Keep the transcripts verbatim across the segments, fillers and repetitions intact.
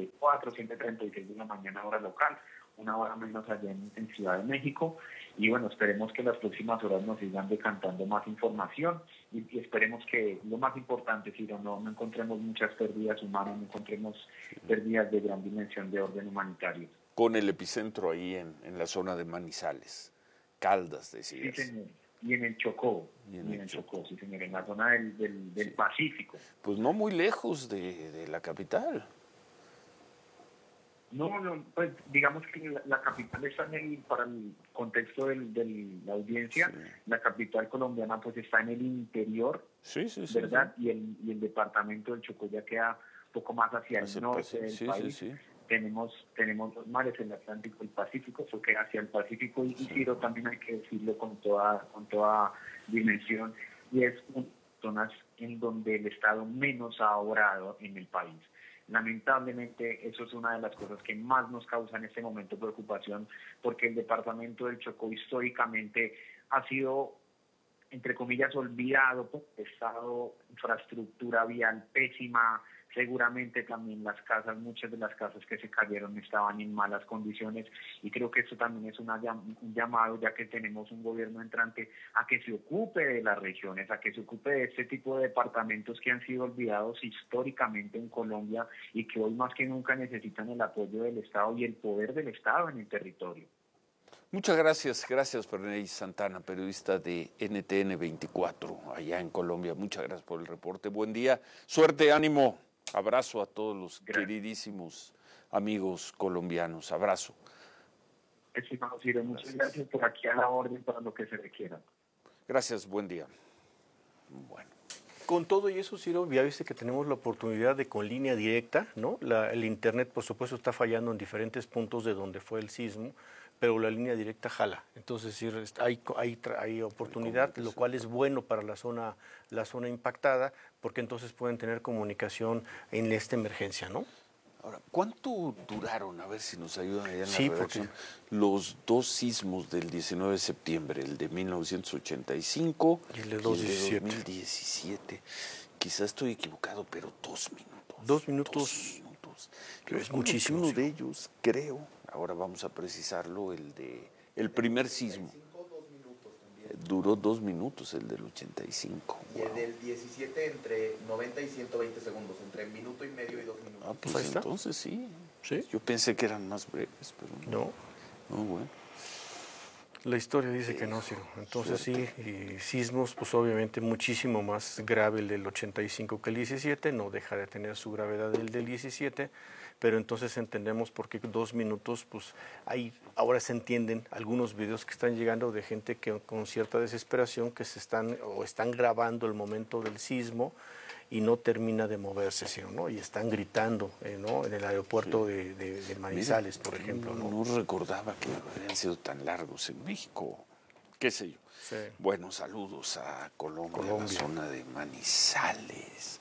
y cuatro, siete y treinta y seis de la mañana hora local, una hora menos allá en, en Ciudad de México. Y bueno, esperemos que las próximas horas nos sigan decantando más información y, y esperemos que lo más importante, Ciro, no, no encontremos muchas pérdidas humanas, no encontremos pérdidas de gran dimensión de orden humanitario. Con el epicentro ahí en, en la zona de Manizales, Caldas, decías. Sí, señor. Y en el Chocó, y en, y en el Chocó, Chocó, sí, señor, en la zona del, del, del sí. Pacífico. Pues no muy lejos de, de la capital. No, no, pues digamos que la, la capital está en el, para el contexto de la audiencia, sí. La capital colombiana pues está en el interior, sí, sí, sí, ¿verdad? Sí. Y, el, y el departamento del Chocó ya queda un poco más hacia el hacia norte del sí, país. Sí, sí. Tenemos tenemos los mares, el Atlántico y el Pacífico, eso queda hacia el Pacífico y, sí. y Ciro también hay que decirlo con toda, con toda dimensión, y es una zonas en donde el Estado menos ha obrado en el país. Lamentablemente, eso es una de las cosas que más nos causa en este momento preocupación, porque el departamento del Chocó históricamente ha sido, entre comillas, olvidado por el Estado, infraestructura vial pésima, seguramente también las casas, muchas de las casas que se cayeron estaban en malas condiciones, y creo que eso también es una, un llamado, ya que tenemos un gobierno entrante, a que se ocupe de las regiones, a que se ocupe de este tipo de departamentos que han sido olvidados históricamente en Colombia y que hoy más que nunca necesitan el apoyo del Estado y el poder del Estado en el territorio. Muchas gracias, gracias Ferney Santana, periodista de N T N veinticuatro, allá en Colombia. Muchas gracias por el reporte. Buen día, suerte, ánimo. Abrazo a todos los gracias. Queridísimos amigos colombianos. Abrazo. Estimado Ciro, muchas gracias por aquí a la orden para lo que se requiera. Gracias, buen día. Bueno. Con todo y eso, Ciro, ya viste que tenemos la oportunidad de con línea directa, ¿no? La, el internet, por supuesto, está fallando en diferentes puntos de donde fue el sismo, pero la línea directa jala. Entonces, sí, hay, hay, hay oportunidad, lo cual es bueno para la zona, la zona impactada, porque entonces pueden tener comunicación en esta emergencia, ¿no? Ahora, ¿cuánto duraron? A ver si nos ayudan allá en sí, la redacción. Porque... Los dos sismos del diecinueve de septiembre, el de mil novecientos ochenta y cinco y el de, y el de dos mil diecisiete. Quizás estoy equivocado, pero dos minutos. Dos minutos. Dos minutos. Pero es muchísimo. Uno de ellos, creo, ahora vamos a precisarlo, el de el primer sismo. Duró dos minutos el del ochenta y cinco. Y wow. El del diecisiete entre noventa y ciento veinte segundos, entre minuto y medio y dos minutos. Ah, pues, pues entonces sí. sí. Yo pensé que eran más breves, pero no. No. No, bueno. La historia dice que no, Ciro. Entonces suerte. Sí, y sismos, pues obviamente muchísimo más grave el del ochenta y cinco que el diecisiete, no deja de tener su gravedad el del diecisiete, pero entonces entendemos por qué dos minutos, pues hay, ahora se entienden algunos videos que están llegando de gente que con cierta desesperación que se están o están grabando el momento del sismo y no termina de moverse, ¿sí, no? Y están gritando, eh, ¿no? En el aeropuerto sí. de, de, de Manizales, Mira, por ejemplo. No, ¿no? no recordaba que habían sido tan largos en México, qué sé yo. Sí. Bueno, saludos a Colombia, Colombia, la zona de Manizales,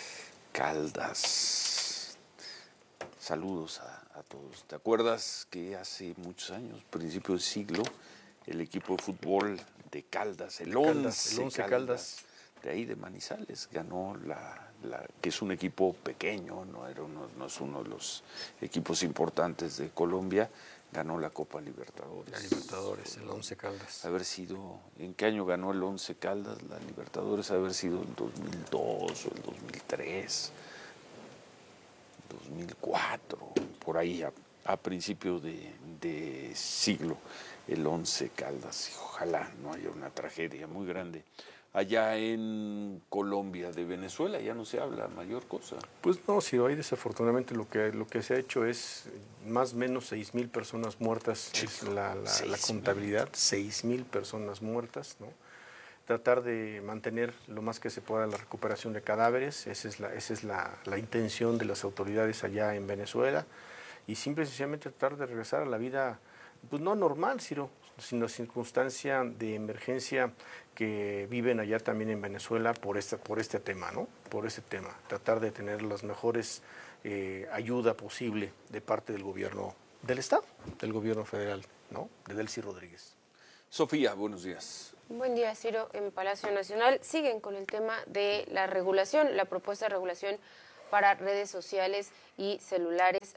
Caldas. Saludos a, a todos. ¿Te acuerdas que hace muchos años, principio del siglo, el equipo de fútbol de Caldas, el Once Caldas, Caldas, Caldas de ahí de Manizales, ganó la, la, que es un equipo pequeño, no, era uno, no es uno de los equipos importantes de Colombia, ganó la Copa Libertadores. La Libertadores, el Once Caldas. Haber sido, ¿en qué año ganó el Once Caldas la Libertadores? Haber sido en dos mil dos o el dos mil tres, dos mil cuatro, por ahí a, a principio de, de siglo, el Once Caldas. Ojalá no haya una tragedia muy grande. Allá en Colombia, de Venezuela, ya no se habla mayor cosa. Pues no, sí, hoy desafortunadamente lo que lo que se ha hecho es más o menos seis mil personas muertas, sí, es la, la, la contabilidad, seis mil personas muertas, ¿no? Tratar de mantener lo más que se pueda la recuperación de cadáveres, esa es la, esa es la, la intención de las autoridades allá en Venezuela, y simple y sencillamente tratar de regresar a la vida, pues no normal, Ciro, sino circunstancia de emergencia que viven allá también en Venezuela por este, por este tema, ¿no? Por este tema, tratar de tener las mejores eh, ayuda posible de parte del gobierno del Estado, del gobierno federal, ¿no? De Delcy Rodríguez. Sofía, buenos días. Buen día, Ciro. En Palacio Nacional siguen con el tema de la regulación, la propuesta de regulación para redes sociales y celulares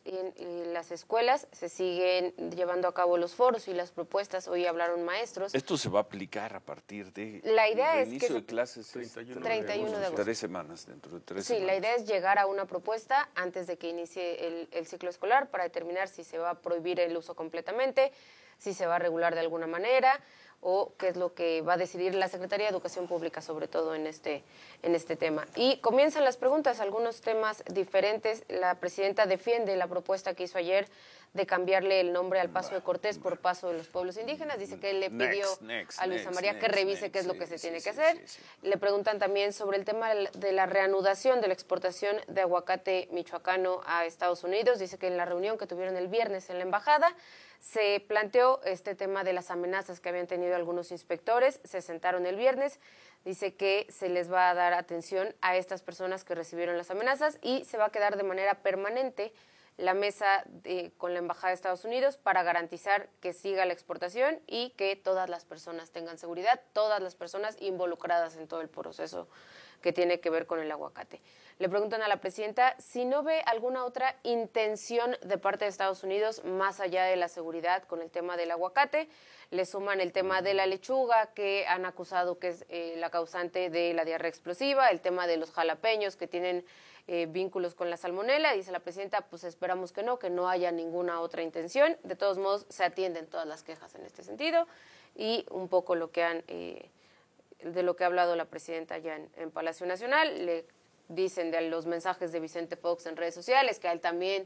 en, en las escuelas se siguen llevando a cabo los foros y las propuestas. Hoy hablaron maestros. Esto se va a aplicar a partir de la idea el es inicio que de clases treinta y uno treinta y uno de agosto. Tres semanas, dentro de tres sí, semanas. la idea es llegar a una propuesta antes de que inicie el, el ciclo escolar para determinar si se va a prohibir el uso completamente, si se va a regular de alguna manera o qué es lo que va a decidir la Secretaría de Educación Pública, sobre todo en este, en este tema. Y comienzan las preguntas, algunos temas diferentes. La presidenta defiende la propuesta que hizo ayer de cambiarle el nombre al Paso de Cortés por Paso de los Pueblos Indígenas. Dice que él le pidió Next, next, a Luisa next, María que next, revise next, qué es lo sí, que se sí, tiene sí, que hacer. sí, sí. Le preguntan también sobre el tema de la reanudación de la exportación de aguacate michoacano a Estados Unidos. Dice que en la reunión que tuvieron el viernes en la embajada se planteó este tema de las amenazas que habían tenido algunos inspectores. Se sentaron el viernes. Dice que se les va a dar atención a estas personas que recibieron las amenazas y se va a quedar de manera permanente la mesa de, con la Embajada de Estados Unidos para garantizar que siga la exportación y que todas las personas tengan seguridad, todas las personas involucradas en todo el proceso que tiene que ver con el aguacate. Le preguntan a la presidenta si no ve alguna otra intención de parte de Estados Unidos más allá de la seguridad con el tema del aguacate. Le suman el tema de la lechuga, que han acusado que es eh, la causante de la diarrea explosiva, el tema de los jalapeños que tienen eh, vínculos con la salmonela. Dice la presidenta, pues esperamos que no, que no haya ninguna otra intención. De todos modos, se atienden todas las quejas en este sentido y un poco lo que han... Eh, de lo que ha hablado la presidenta allá en, en Palacio Nacional. Le dicen de los mensajes de Vicente Fox en redes sociales, que a él también...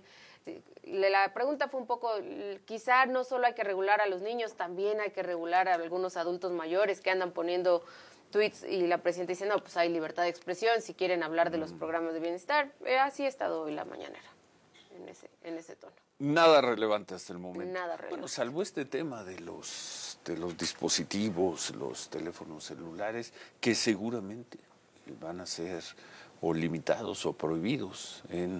Le, la pregunta fue un poco, quizá no solo hay que regular a los niños, también hay que regular a algunos adultos mayores que andan poniendo tweets y la presidenta dice, no, pues hay libertad de expresión, si quieren hablar de los programas de bienestar. Eh, así ha estado hoy la mañanera, en ese, en ese tono. Nada relevante hasta el momento. Nada relevante. Bueno, salvo este tema de los, de los dispositivos, los teléfonos celulares, que seguramente van a ser o limitados o prohibidos en,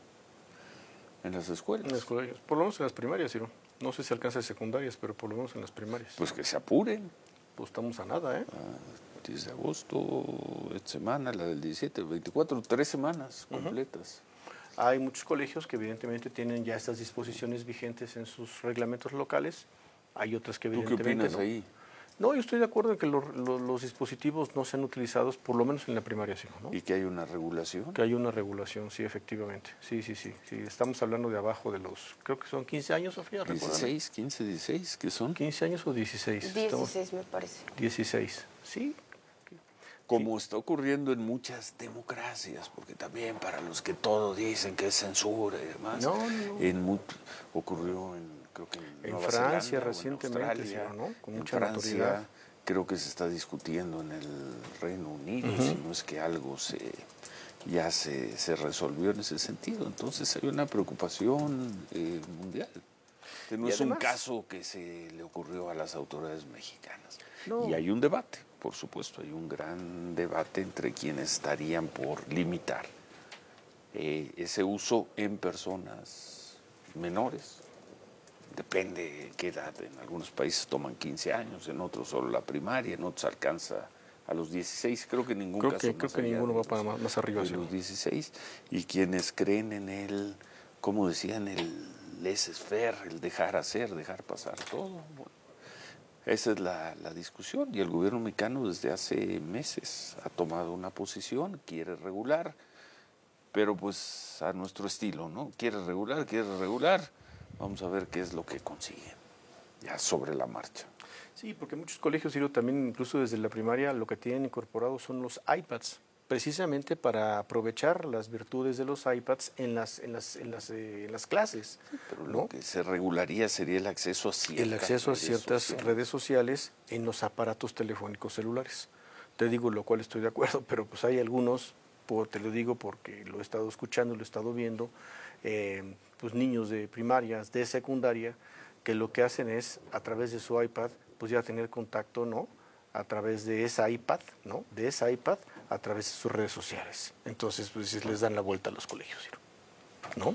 en las escuelas. En las colegios, por lo menos en las primarias, Ciro. No sé si alcanza de secundarias, pero por lo menos en las primarias. Pues que se apuren. Pues estamos a nada, ¿eh? Ah, diez de agosto, esta semana, la del diecisiete, veinticuatro, tres semanas completas. Uh-huh. Hay muchos colegios que evidentemente tienen ya estas disposiciones vigentes en sus reglamentos locales. Hay otras que evidentemente ¿Tú qué opinas no. ahí? No, yo estoy de acuerdo en que lo, lo, los dispositivos no sean utilizados, por lo menos en la primaria, sí, ¿no? ¿Y que hay una regulación? Que hay una regulación, sí, efectivamente. Sí, sí, sí, sí. Estamos hablando de abajo de los, creo que son quince años, Sofía. dieciséis, quince, dieciséis, ¿qué son? quince años o dieciséis. dieciséis Estamos, me parece. dieciséis, sí. Como sí. Está ocurriendo en muchas democracias, porque también para los que todo dicen que es censura y demás, no, no. En mu- ocurrió en, creo que en, en Nueva Francia Zelanda, recientemente, Australia, sí, ¿no? Con en mucha Francia, notoriedad. Creo que se está discutiendo en el Reino Unido, uh-huh. Si no es que algo se ya se, se resolvió en ese sentido. Entonces hay una preocupación eh, mundial. Que no y es además, un caso que se le ocurrió a las autoridades mexicanas. No. Y hay un debate, por supuesto, hay un gran debate entre quienes estarían por limitar eh, ese uso en personas menores. Depende de qué edad. En algunos países toman quince años, en otros solo la primaria, en otros alcanza a los dieciséis. Creo que en ningún creo caso que, creo que ninguno va para más, más arriba. De los dieciséis. Y quienes creen en el, como decían, el laissez-faire, el dejar hacer, dejar pasar todo. Bueno, esa es la, la discusión. Y el gobierno mexicano desde hace meses ha tomado una posición, quiere regular, pero pues a nuestro estilo, ¿no? Quiere regular, quiere regular. Vamos a ver qué es lo que consiguen, ya sobre la marcha. Sí, porque muchos colegios, Ciro, también incluso desde la primaria lo que tienen incorporado son los iPads, precisamente para aprovechar las virtudes de los iPads en las en las en las, eh, en las clases. Sí, pero ¿no? Lo que se regularía sería el acceso a ciertas el acceso a redes ciertas sociales. redes sociales en los aparatos telefónicos celulares. Te digo lo cual estoy de acuerdo, pero pues hay algunos, por, te lo digo porque lo he estado escuchando, lo he estado viendo, eh, pues niños de primarias, de secundaria, que lo que hacen es a través de su iPad, pues ya tener contacto, ¿no? A través de ese iPad, ¿no? De ese iPad, a través de sus redes sociales. Entonces, pues les dan la vuelta a los colegios, ¿no?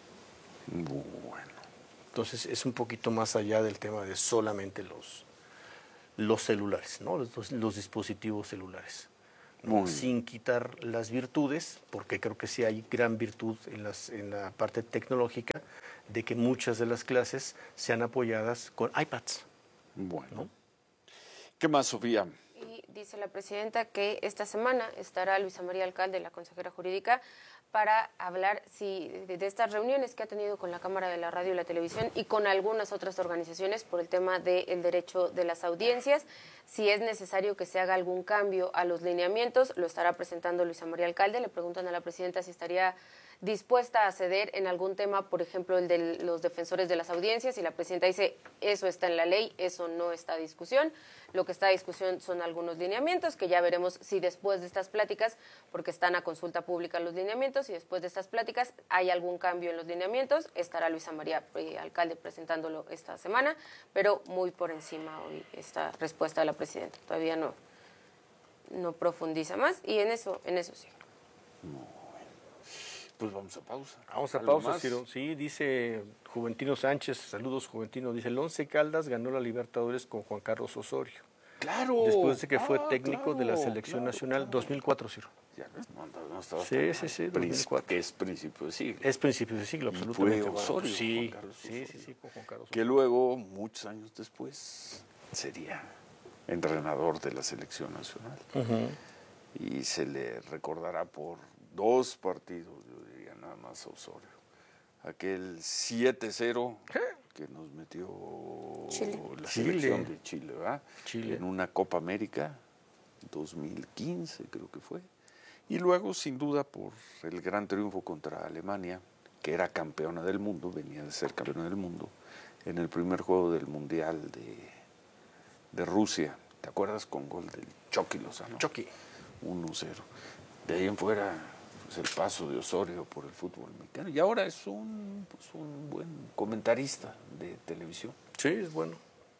Bueno. Entonces, es un poquito más allá del tema de solamente los, los celulares, ¿no? Los, los dispositivos celulares. ¿no? Sin quitar las virtudes, porque creo que sí hay gran virtud en, las, en la parte tecnológica, de que muchas de las clases sean apoyadas con iPads. Bueno. ¿No? ¿Qué más, Sofía? Y dice la presidenta que esta semana estará Luisa María Alcalde, la consejera jurídica, para hablar si, de, de estas reuniones que ha tenido con la Cámara de la Radio y la Televisión y con algunas otras organizaciones por el tema del derecho de las audiencias. Si es necesario que se haga algún cambio a los lineamientos, lo estará presentando Luisa María Alcalde. Le preguntan a la presidenta si estaría dispuesta a ceder en algún tema, por ejemplo, el de los defensores de las audiencias, y la presidenta dice, eso está en la ley, eso no está a discusión. Lo que está a discusión son algunos lineamientos, que ya veremos si después de estas pláticas, porque están a consulta pública los lineamientos, y después de estas pláticas hay algún cambio en los lineamientos. Estará Luisa María eh, Alcalde presentándolo esta semana, pero muy por encima hoy esta respuesta de la presidenta. Todavía no, no profundiza más, y en eso, en eso sí. No. Pues vamos a pausa. Vamos a pausa, Ciro. Sí, dice Juventino Sánchez, saludos Juventino, dice, el Once Caldas ganó la Libertadores con Juan Carlos Osorio. Claro. Después de que fue ah, técnico claro, de la Selección claro, Nacional, claro. dos mil cuatro, Ciro. Ya no, no, no estaba Sí, tan sí, mal. sí, dos Príncipe, mil cuatro. que es principio de siglo. Es principio de siglo, absolutamente. Fue Osorio, sí, Juan Carlos sí, Osorio, sí, sí, con Juan Carlos que Osorio. luego, muchos años después, sería entrenador de la Selección Nacional. Uh-huh. Y se le recordará por dos partidos, yo diría nada más a Osorio. Aquel siete cero que nos metió Chile. la Chile. selección de Chile, ¿verdad? Chile. En una Copa América, dos mil quince creo que fue. Y luego, sin duda, por el gran triunfo contra Alemania, que era campeona del mundo, venía de ser campeona del mundo, en el primer juego del Mundial de, de Rusia. ¿Te acuerdas? Con gol del Chucky Lozano. Chucky. uno cero. De ahí en fuera, pues, el paso de Osorio por el fútbol mexicano. Y ahora es un, pues, un buen comentarista de televisión. Sí, es bueno.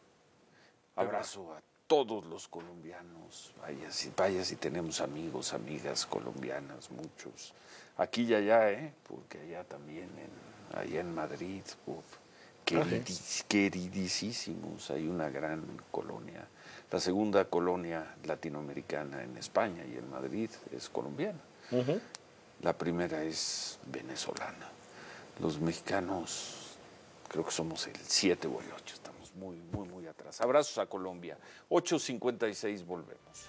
Abrazo a todos los colombianos. Vaya si, vaya si tenemos amigos, amigas colombianas, muchos. Aquí y allá, ¿eh? Porque allá también, en, allá en Madrid, uf, queridis, queridísimos. Hay una gran colonia. La segunda colonia latinoamericana en España y en Madrid es colombiana. Uh-huh. La primera es venezolana. Los mexicanos creo que somos el siete o el ocho. Estamos muy, muy, muy atrás. Abrazos a Colombia. ocho cincuenta y seis, volvemos.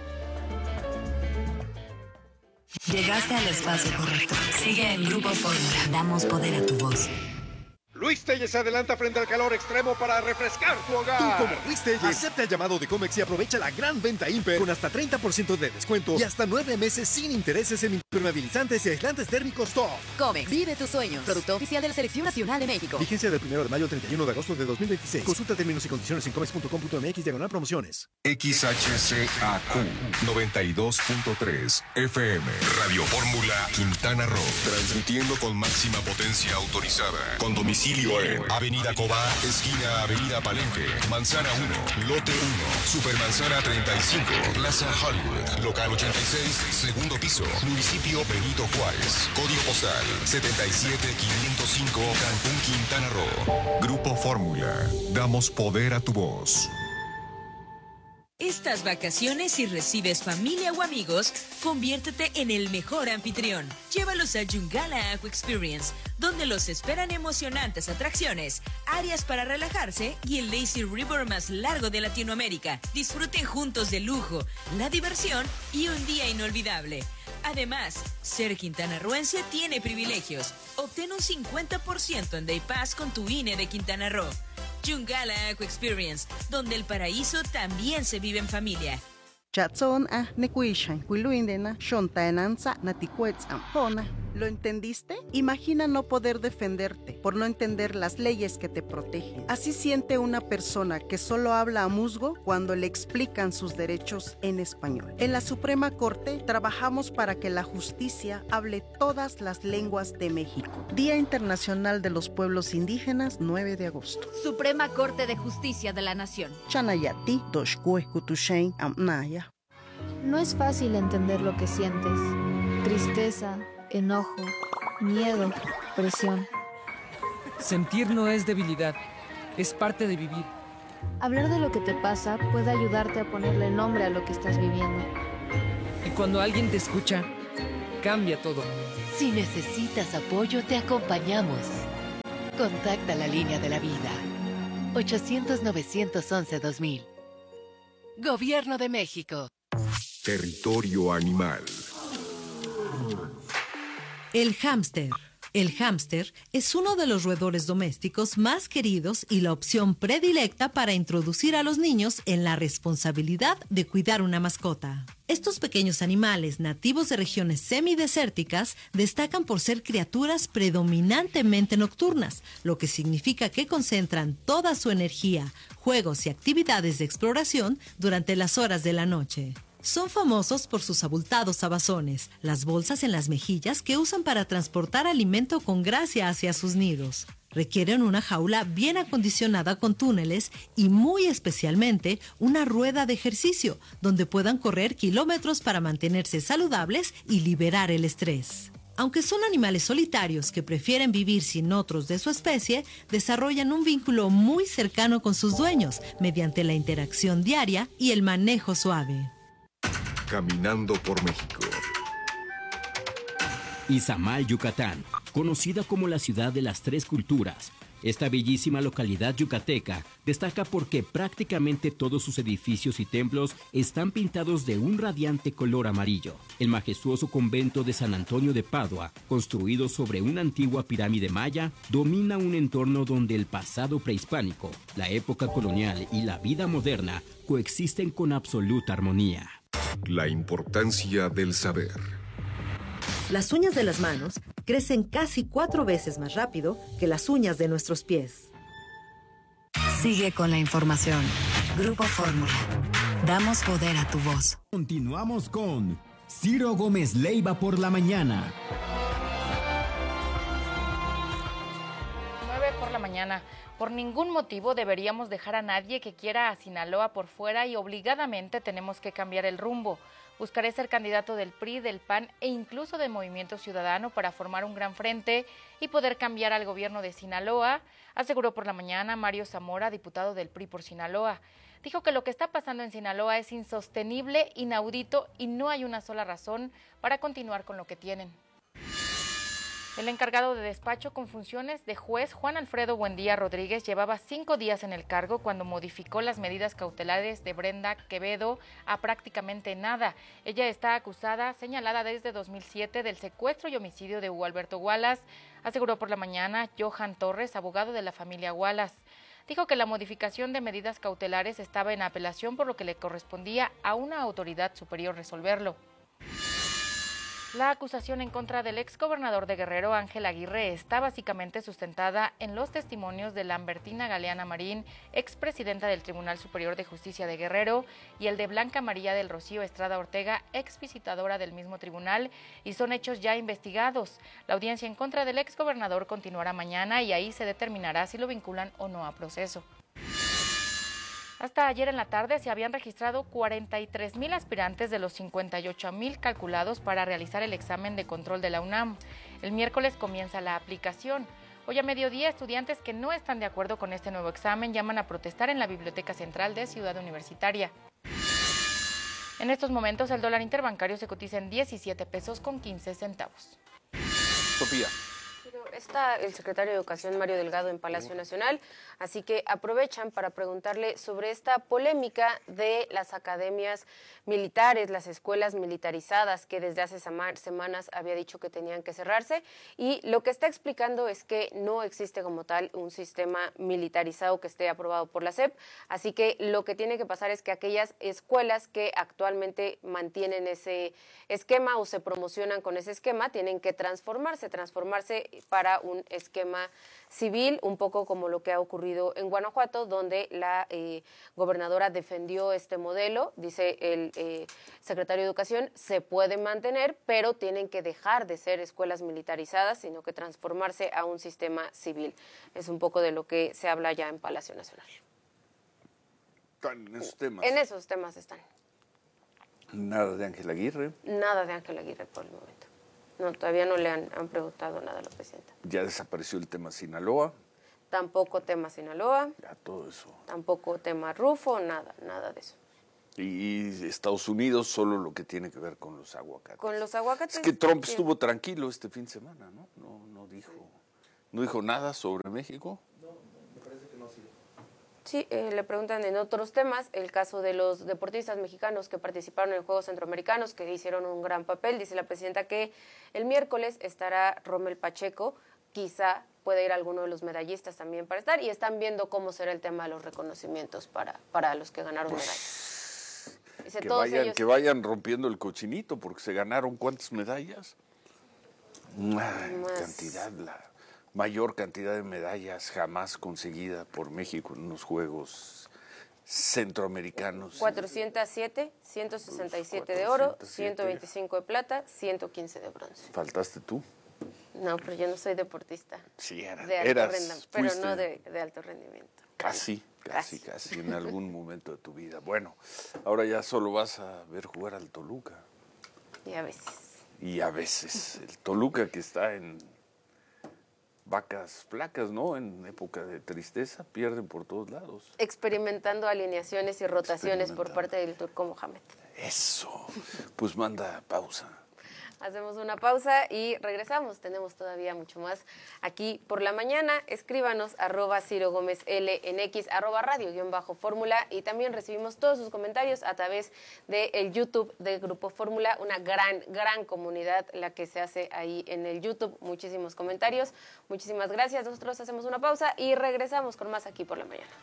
Llegaste al espacio correcto. Sigue en Grupo Fórmula. Damos poder a tu voz. Luis Telles se adelanta frente al calor extremo para refrescar tu hogar. Tú, como Luis Telles, acepta el llamado de Comex y aprovecha la gran venta Imper con hasta treinta por ciento de descuento y hasta nueve meses sin intereses en impermeabilizantes y aislantes térmicos top. Comex, vive tus sueños. Producto oficial de la Selección Nacional de México. Vigencia del primero de mayo al treinta y uno de agosto de dos mil veintiséis. Consulta términos y condiciones en comex punto com punto mx diagonal promociones. X H C A Q noventa y dos punto tres F M. Radio Fórmula Quintana Roo. Transmitiendo con máxima potencia autorizada. Con domicilio en Avenida Cobá, esquina Avenida Palenque, Manzana uno, Lote uno, Supermanzana treinta y cinco, Plaza Hollywood, Local ochenta y seis, segundo piso, Municipio Benito Juárez, Código postal setenta y siete quinientos cinco, Cancún, Quintana Roo. Grupo Fórmula, damos poder a tu voz. Estas vacaciones, si recibes familia o amigos, conviértete en el mejor anfitrión. Llévalos a Yungala Aqua Experience, donde los esperan emocionantes atracciones, áreas para relajarse y el lazy river más largo de Latinoamérica. Disfruten juntos del lujo, la diversión y un día inolvidable. Además, ser quintanarroense tiene privilegios. Obtén un cincuenta por ciento en Day Pass con tu I N E de Quintana Roo. Yungala Aqua Experience, donde el paraíso también se vive en familia. ¿Lo entendiste? Imagina no poder defenderte por no entender las leyes que te protegen. Así siente una persona que solo habla a musgo cuando le explican sus derechos en español. En la Suprema Corte trabajamos para que la justicia hable todas las lenguas de México. Día Internacional de los Pueblos Indígenas, nueve de agosto. Suprema Corte de Justicia de la Nación. Chanayati, Doshkue, Kutushain, Amnaya. No es fácil entender lo que sientes. Tristeza, enojo, miedo, presión. Sentir no es debilidad, es parte de vivir. Hablar de lo que te pasa puede ayudarte a ponerle nombre a lo que estás viviendo. Y Cuando alguien te escucha, cambia todo. Si necesitas apoyo, te acompañamos. Contacta la línea de la vida. ochocientos, novecientos once, dos mil. Gobierno de México. Territorio animal. El hámster. El hámster es uno de los roedores domésticos más queridos y la opción predilecta para introducir a los niños en la responsabilidad de cuidar una mascota. Estos pequeños animales nativos de regiones semidesérticas destacan por ser criaturas predominantemente nocturnas, lo que significa que concentran toda su energía, juegos y actividades de exploración durante las horas de la noche. Son famosos por sus abultados abazones, las bolsas en las mejillas que usan para transportar alimento con gracia hacia sus nidos. Requieren una jaula bien acondicionada con túneles y muy especialmente una rueda de ejercicio donde puedan correr kilómetros para mantenerse saludables y liberar el estrés. Aunque son animales solitarios que prefieren vivir sin otros de su especie, desarrollan un vínculo muy cercano con sus dueños mediante la interacción diaria y el manejo suave. Caminando por México. Izamal, Yucatán, conocida como la ciudad de las tres culturas. Esta bellísima localidad yucateca destaca porque prácticamente todos sus edificios y templos están pintados de un radiante color amarillo. El majestuoso convento de San Antonio de Padua, construido sobre una antigua pirámide maya, domina un entorno donde el pasado prehispánico, la época colonial y la vida moderna coexisten con absoluta armonía. La importancia del saber. Las uñas de las manos crecen casi cuatro veces más rápido que las uñas de nuestros pies. Sigue con la información. Grupo Fórmula. Damos poder a tu voz. Continuamos con Ciro Gómez Leiva por la mañana. nueve por la mañana. Por ningún motivo deberíamos dejar a nadie que quiera a Sinaloa por fuera y obligadamente tenemos que cambiar el rumbo. Buscaré ser candidato del P R I, del P A N e incluso del Movimiento Ciudadano para formar un gran frente y poder cambiar al gobierno de Sinaloa, aseguró por la mañana Mario Zamora, diputado del P R I por Sinaloa. Dijo que lo que está pasando en Sinaloa es insostenible, inaudito y no hay una sola razón para continuar con lo que tienen. El encargado de despacho con funciones de juez, Juan Alfredo Buendía Rodríguez, llevaba cinco días en el cargo cuando modificó las medidas cautelares de Brenda Quevedo a prácticamente nada. Ella está acusada, señalada desde dos mil siete del secuestro y homicidio de Hugo Alberto Wallace, aseguró por la mañana Johan Torres, abogado de la familia Wallace. Dijo que la modificación de medidas cautelares estaba en apelación, por lo que le correspondía a una autoridad superior resolverlo. La acusación en contra del exgobernador de Guerrero, Ángel Aguirre, está básicamente sustentada en los testimonios de Lambertina Galeana Marín, expresidenta del Tribunal Superior de Justicia de Guerrero, y el de Blanca María del Rocío Estrada Ortega, exvisitadora del mismo tribunal, y son hechos ya investigados. La audiencia en contra del exgobernador continuará mañana y ahí se determinará si lo vinculan o no a proceso. Hasta ayer en la tarde se habían registrado cuarenta y tres mil aspirantes de los cincuenta y ocho mil calculados para realizar el examen de control de la UNAM. El miércoles comienza la aplicación. Hoy a mediodía, estudiantes que no están de acuerdo con este nuevo examen llaman a protestar en la Biblioteca Central de Ciudad Universitaria. En estos momentos el dólar interbancario se cotiza en diecisiete pesos con quince centavos. Sofía. Está el secretario de Educación, Mario Delgado, en Palacio Nacional, así que aprovechan para preguntarle sobre esta polémica de las academias militares, las escuelas militarizadas, que desde hace semanas había dicho que tenían que cerrarse, y lo que está explicando es que no existe como tal un sistema militarizado que esté aprobado por la S E P, así que lo que tiene que pasar es que aquellas escuelas que actualmente mantienen ese esquema o se promocionan con ese esquema tienen que transformarse, transformarse para un esquema civil, un poco como lo que ha ocurrido en Guanajuato, donde la eh, gobernadora defendió este modelo. Dice el eh, secretario de Educación, se puede mantener, pero tienen que dejar de ser escuelas militarizadas, sino que transformarse a un sistema civil. Es un poco de lo que se habla ya en Palacio Nacional. Están en esos temas. En esos temas están. Nada de Ángel Aguirre. Nada de Ángel Aguirre por el momento. No, todavía no le han, han preguntado nada a la presidenta. Ya desapareció el tema Sinaloa. Tampoco tema Sinaloa. Ya todo eso. Tampoco tema Rufo, nada, nada de eso. Y Estados Unidos solo lo que tiene que ver con los aguacates. Con los aguacates. Es que Trump sí. estuvo tranquilo este fin de semana, ¿no? No, no dijo, no dijo nada sobre México. No, me parece que no ha sido. Sí, eh, le preguntan en otros temas, el caso de los deportistas mexicanos que participaron en Juegos Centroamericanos, que hicieron un gran papel. Dice la presidenta que el miércoles estará Rommel Pacheco, quizá puede ir alguno de los medallistas también para estar, y están viendo cómo será el tema de los reconocimientos para, para los que ganaron pues, medallas. Dice, que, todos vayan, ellos... que vayan rompiendo el cochinito, porque se ganaron ¿cuántas medallas? Ay, Más. cantidad, la mayor cantidad de medallas jamás conseguida por México en unos Juegos Centroamericanos. cuatrocientos siete, ciento sesenta y siete de oro, ciento veinticinco de plata, ciento quince de bronce. ¿Faltaste tú? No, pero yo no soy deportista. Sí, era, de alto eras, rendimiento, pero fuiste, no de, de alto rendimiento. Casi, casi, casi, casi, en algún momento de tu vida. Bueno, ahora ya solo vas a ver jugar al Toluca. Y a veces. Y a veces. El Toluca que está en vacas flacas, ¿no? En época de tristeza, pierden por todos lados. Experimentando alineaciones y rotaciones por parte del Turco Mohamed. Eso. Pues manda pausa. Hacemos una pausa y regresamos. Tenemos todavía mucho más aquí por la mañana. Escríbanos arroba Ciro Gómez L en X, arroba radio guión bajo fórmula, y también recibimos todos sus comentarios a través del YouTube del Grupo Fórmula, una gran, gran comunidad la que se hace ahí en el YouTube. Muchísimos comentarios. Muchísimas gracias. Nosotros hacemos una pausa y regresamos con más aquí por la mañana.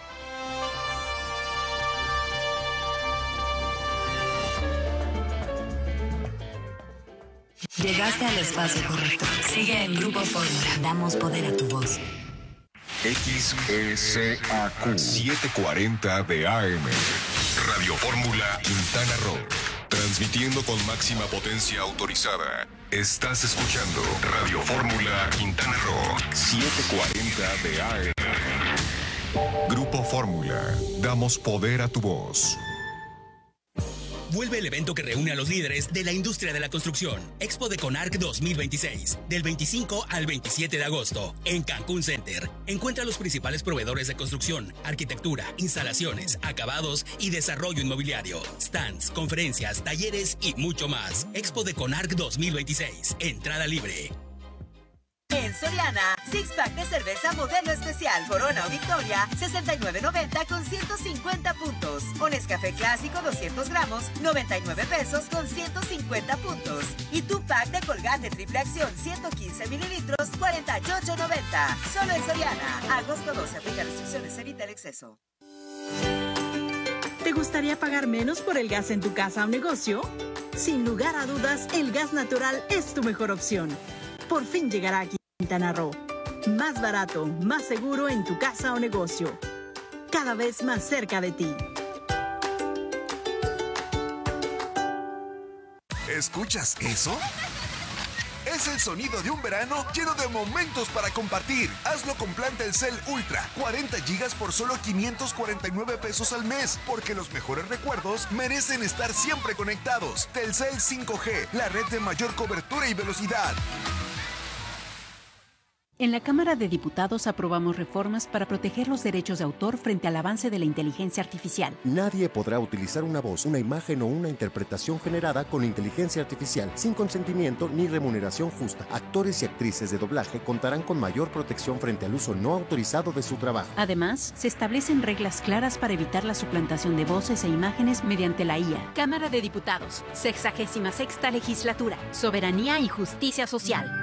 Llegaste al espacio correcto. Sigue en Grupo Fórmula. Damos poder a tu voz. X S A Q setecientos cuarenta de A M. Radio Fórmula Quintana Roo. Transmitiendo con máxima potencia autorizada. Estás escuchando Radio Fórmula Quintana Roo. setecientos cuarenta de A M. Grupo Fórmula. Damos poder a tu voz. Vuelve el evento que reúne a los líderes de la industria de la construcción. Expo de Conarc dos mil veintiséis, del veinticinco al veintisiete de agosto, en Cancún Center. Encuentra a los principales proveedores de construcción, arquitectura, instalaciones, acabados y desarrollo inmobiliario, stands, conferencias, talleres y mucho más. Expo de Conarc dos mil veintiséis, entrada libre. En Soriana, six pack de cerveza modelo especial Corona o Victoria, sesenta y nueve noventa con ciento cincuenta puntos. O Nescafé clásico doscientos gramos, noventa y nueve pesos con ciento cincuenta puntos. Y tu pack de Colgate triple acción ciento quince mililitros, cuarenta y ocho noventa. Solo en Soriana. Agosto doce, aplica restricciones, evita el exceso. ¿Te gustaría pagar menos por el gas en tu casa o negocio? Sin lugar a dudas, el gas natural es tu mejor opción. Por fin llegará aquí. Quintana Roo. Más barato, más seguro en tu casa o negocio. Cada vez más cerca de ti. ¿Escuchas eso? Es el sonido de un verano lleno de momentos para compartir. Hazlo con plan Telcel Ultra. cuarenta gigas por solo quinientos cuarenta y nueve pesos al mes. Porque los mejores recuerdos merecen estar siempre conectados. Telcel cinco G, la red de mayor cobertura y velocidad. En la Cámara de Diputados aprobamos reformas para proteger los derechos de autor frente al avance de la inteligencia artificial. Nadie podrá utilizar una voz, una imagen o una interpretación generada con inteligencia artificial sin consentimiento ni remuneración justa. Actores y actrices de doblaje contarán con mayor protección frente al uso no autorizado de su trabajo. Además, se establecen reglas claras para evitar la suplantación de voces e imágenes mediante la I A. Cámara de Diputados, sexagésima sexta legislatura, soberanía y justicia social.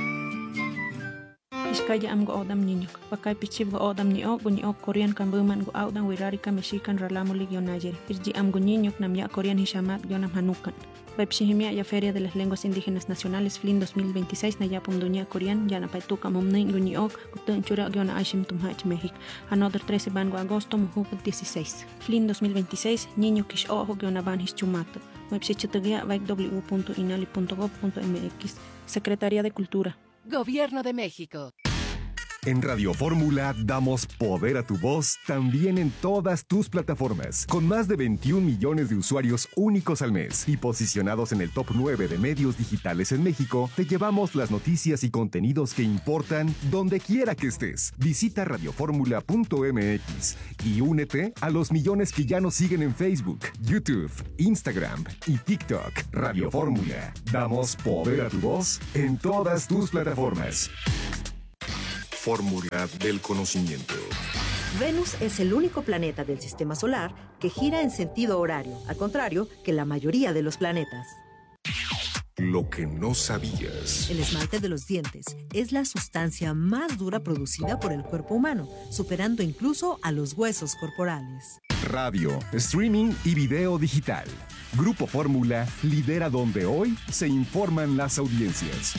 Iskaya am go odam ninyok. Pakai pichib go odam ni ok bunyi ok Korean kan buman go odam wirari ka meshikan ralamu ligyo najer. Irji am go ninyok nam ya Korean hishamat yonam hanukan. Pepshihimia ya Feria de las Lenguas Indígenas Nacionales F L I N dos mil veintiséis na ya pumdunya Korean ya na paituka momnei bunyi ok gutun chura gyona aishim tumhach México. Another trece ban go agosto muhuk dieciséis. F L I N dos mil veintiséis niño kish ojo gyona ban hischumato. Website vaik w punto inali punto gov punto m x. Secretaría de Cultura. Gobierno de México. En Radio Fórmula damos poder a tu voz también en todas tus plataformas, con más de veintiún millones de usuarios únicos al mes y posicionados en el top nueve de medios digitales en México. Te llevamos las noticias y contenidos que importan donde quiera que estés. Visita radioformula punto m x y únete a los millones que ya nos siguen en Facebook, YouTube, Instagram y TikTok. Radio Fórmula, damos poder a tu voz en todas tus plataformas. Fórmula del conocimiento. Venus es el único planeta del sistema solar que gira en sentido horario, al contrario que la mayoría de los planetas. Lo que no sabías. El esmalte de los dientes es la sustancia más dura producida por el cuerpo humano, superando incluso a los huesos corporales. Radio, streaming y video digital. Grupo Fórmula lidera donde hoy se informan las audiencias.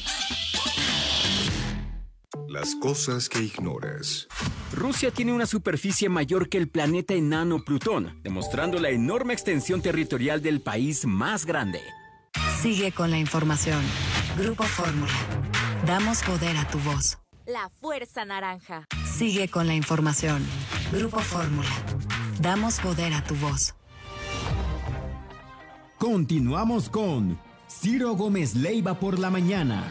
Las cosas que ignoras. Rusia tiene una superficie mayor que el planeta enano Plutón, demostrando la enorme extensión territorial del país más grande. Sigue con la información. Grupo Fórmula. Damos poder a tu voz. La Fuerza Naranja. Sigue con la información. Grupo Fórmula. Damos poder a tu voz. Continuamos con Ciro Gómez Leiva por la mañana.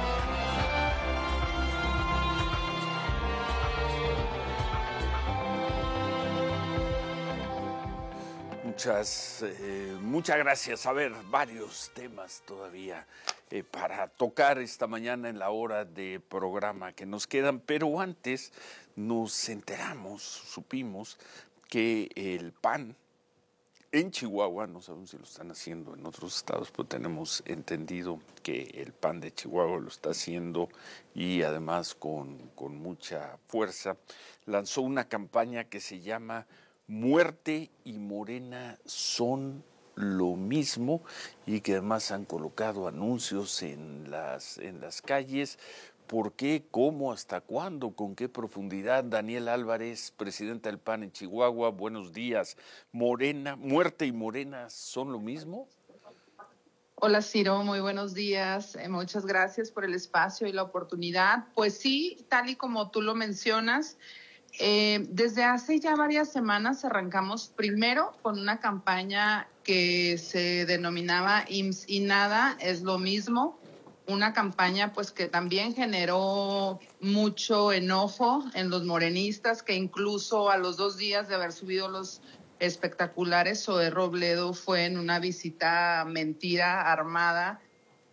Muchas, eh, muchas gracias. A ver, varios temas todavía eh, para tocar esta mañana en la hora de programa que nos quedan, pero antes nos enteramos, supimos que el P A N en Chihuahua, no sabemos si lo están haciendo en otros estados, pero tenemos entendido que el P A N de Chihuahua lo está haciendo y además con, con mucha fuerza, lanzó una campaña que se llama Muerte y Morena son lo mismo y que además han colocado anuncios en las, en las calles. ¿Por qué? ¿Cómo? ¿Hasta cuándo? ¿Con qué profundidad? Daniel Álvarez, presidenta del P A N en Chihuahua, buenos días. Morena, ¿muerte y Morena son lo mismo? Hola Ciro, muy buenos días. Eh, muchas gracias por el espacio y la oportunidad. Pues sí, tal y como tú lo mencionas, Eh, desde hace ya varias semanas arrancamos primero con una campaña que se denominaba I M S S y nada es lo mismo, una campaña pues que también generó mucho enojo en los morenistas, que incluso a los dos días de haber subido los espectaculares, Zoé Robledo fue en una visita mentira armada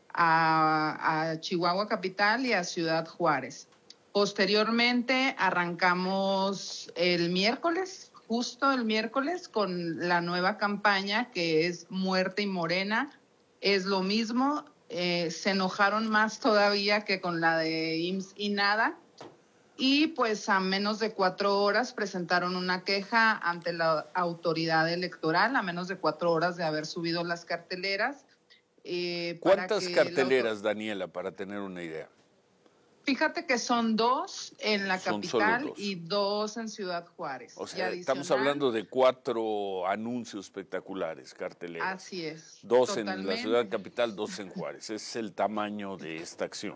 a, a Chihuahua capital y a Ciudad Juárez. Posteriormente arrancamos el miércoles, justo el miércoles, con la nueva campaña que es Muerte y Morena. Es lo mismo, eh, se enojaron más todavía que con la de I M S S y nada. Y pues a menos de cuatro horas presentaron una queja ante la autoridad electoral, a menos de cuatro horas de haber subido las carteleras. Eh, ¿Cuántas carteleras, la... Daniela, para tener una idea? Fíjate que son dos en la son capital dos. Y dos en Ciudad Juárez. O sea, estamos hablando de cuatro anuncios espectaculares, carteleras. Así es. Dos totalmente. En la ciudad capital, dos en Juárez. Ese es el tamaño de esta acción.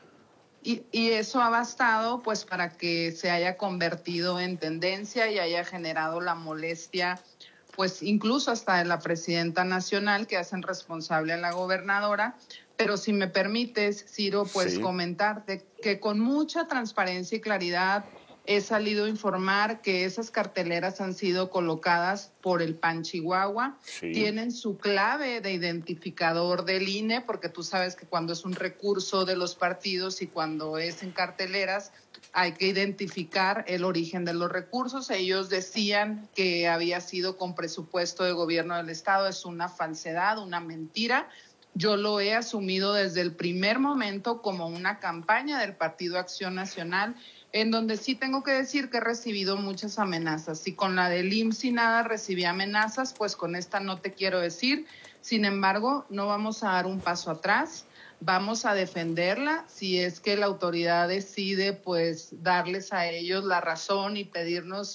Y, y eso ha bastado pues para que se haya convertido en tendencia y haya generado la molestia, pues incluso hasta de la presidenta nacional, que hacen responsable a la gobernadora. Pero si me permites, Ciro, pues sí. Comentarte que con mucha transparencia y claridad he salido a informar que esas carteleras han sido colocadas por el P A N Chihuahua. Sí. Tienen su clave de identificador del I N E, porque tú sabes que cuando es un recurso de los partidos y cuando es en carteleras hay que identificar el origen de los recursos. Ellos decían que había sido con presupuesto de gobierno del estado. Es una falsedad, una mentira. Yo lo he asumido desde el primer momento como una campaña del Partido Acción Nacional, en donde sí tengo que decir que he recibido muchas amenazas. Si con la del I M S S y nada recibí amenazas, pues con esta no te quiero decir. Sin embargo, no vamos a dar un paso atrás, vamos a defenderla. Si es que la autoridad decide pues darles a ellos la razón y pedirnos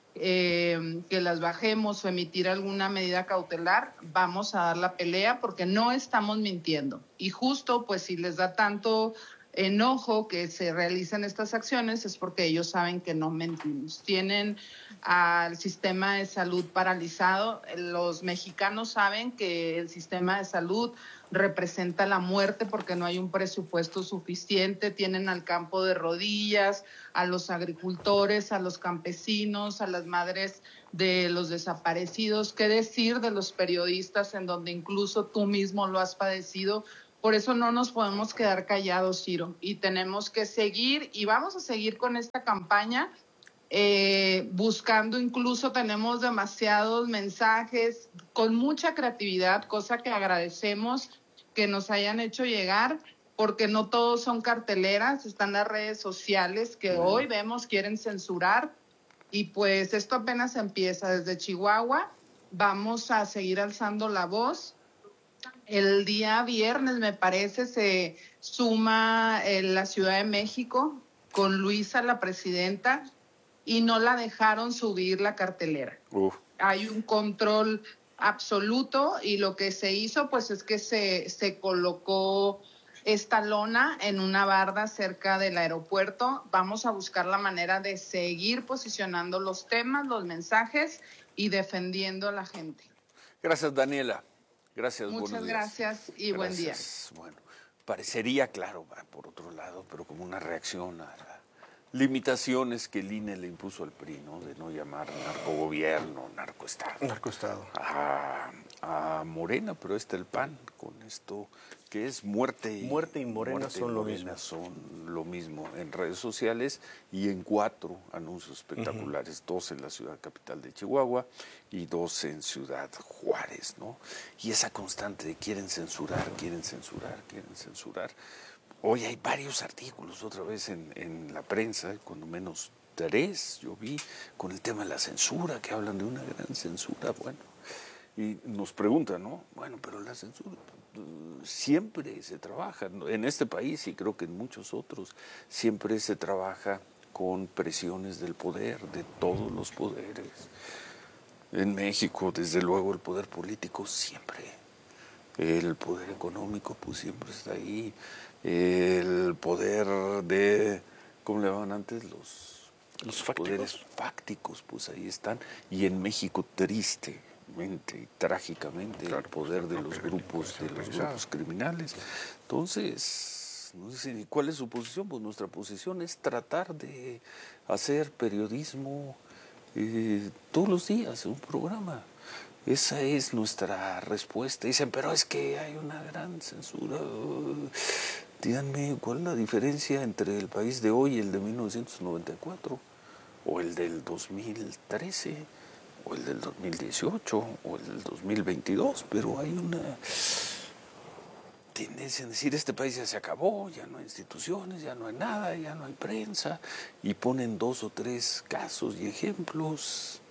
Eh, que las bajemos o emitir alguna medida cautelar, vamos a dar la pelea porque no estamos mintiendo. Y justo, pues si les da tanto enojo que se realicen estas acciones es porque ellos saben que no mentimos. Tienen al sistema de salud paralizado. Los mexicanos saben que el sistema de salud representa la muerte porque no hay un presupuesto suficiente. Tienen al campo de rodillas, a los agricultores, a los campesinos, a las madres de los desaparecidos. ¿Qué decir de los periodistas, en donde incluso tú mismo lo has padecido? Por eso no nos podemos quedar callados, Ciro, y tenemos que seguir, y vamos a seguir con esta campaña, eh, buscando, incluso tenemos demasiados mensajes con mucha creatividad, cosa que agradecemos que nos hayan hecho llegar, porque no todos son carteleras, están las redes sociales que hoy vemos quieren censurar, y pues esto apenas empieza. Desde Chihuahua vamos a seguir alzando la voz. El día viernes, me parece, se suma eh, la Ciudad de México con Luisa, la presidenta, y no la dejaron subir la cartelera. Uf. Hay un control absoluto, y lo que se hizo pues es que se, se colocó esta lona en una barda cerca del aeropuerto. Vamos a buscar la manera de seguir posicionando los temas, los mensajes y defendiendo a la gente. Gracias, Daniela. Gracias, Muchas buenos días. gracias y buen día. Bueno, parecería, claro, por otro lado, pero como una reacción a las limitaciones que el I N E le impuso al P R I, ¿no? De no llamar narcogobierno, narcoestado. Narcoestado. A, a Morena, pero está el P A N con esto que es muerte y, muerte y Morena muerte son y lo Morena mismo. son lo mismo en redes sociales y en cuatro anuncios espectaculares, uh-huh. dos en la ciudad capital de Chihuahua y dos en Ciudad Juárez, ¿no? Y esa constante de quieren censurar, quieren censurar, quieren censurar. Hoy hay varios artículos otra vez en, en la prensa, cuando menos tres yo vi, con el tema de la censura, que hablan de una gran censura, bueno, y nos preguntan, ¿no? Bueno, pero la censura siempre se trabaja, en este país y creo que en muchos otros, siempre se trabaja con presiones del poder, de todos los poderes. En México, desde luego, el poder político siempre, el poder económico, pues siempre está ahí, el poder de, ¿cómo le llamaban antes? Los, los poderes fácticos, pues ahí están, y en México, triste. Y trágicamente claro, el poder de los grupos de los grupos criminales. Entonces, no sé ni cuál es su posición. Pues nuestra posición es tratar de hacer periodismo eh, todos los días, un programa. Esa es nuestra respuesta. Dicen, pero es que hay una gran censura. Díganme, ¿cuál es la diferencia entre el país de hoy y el de mil novecientos noventa y cuatro? ¿O el del dos mil trece? O el del dos mil dieciocho, o el del dos mil veintidós, pero hay una tendencia a decir, este país ya se acabó, ya no hay instituciones, ya no hay nada, ya no hay prensa, y ponen dos o tres casos y ejemplos,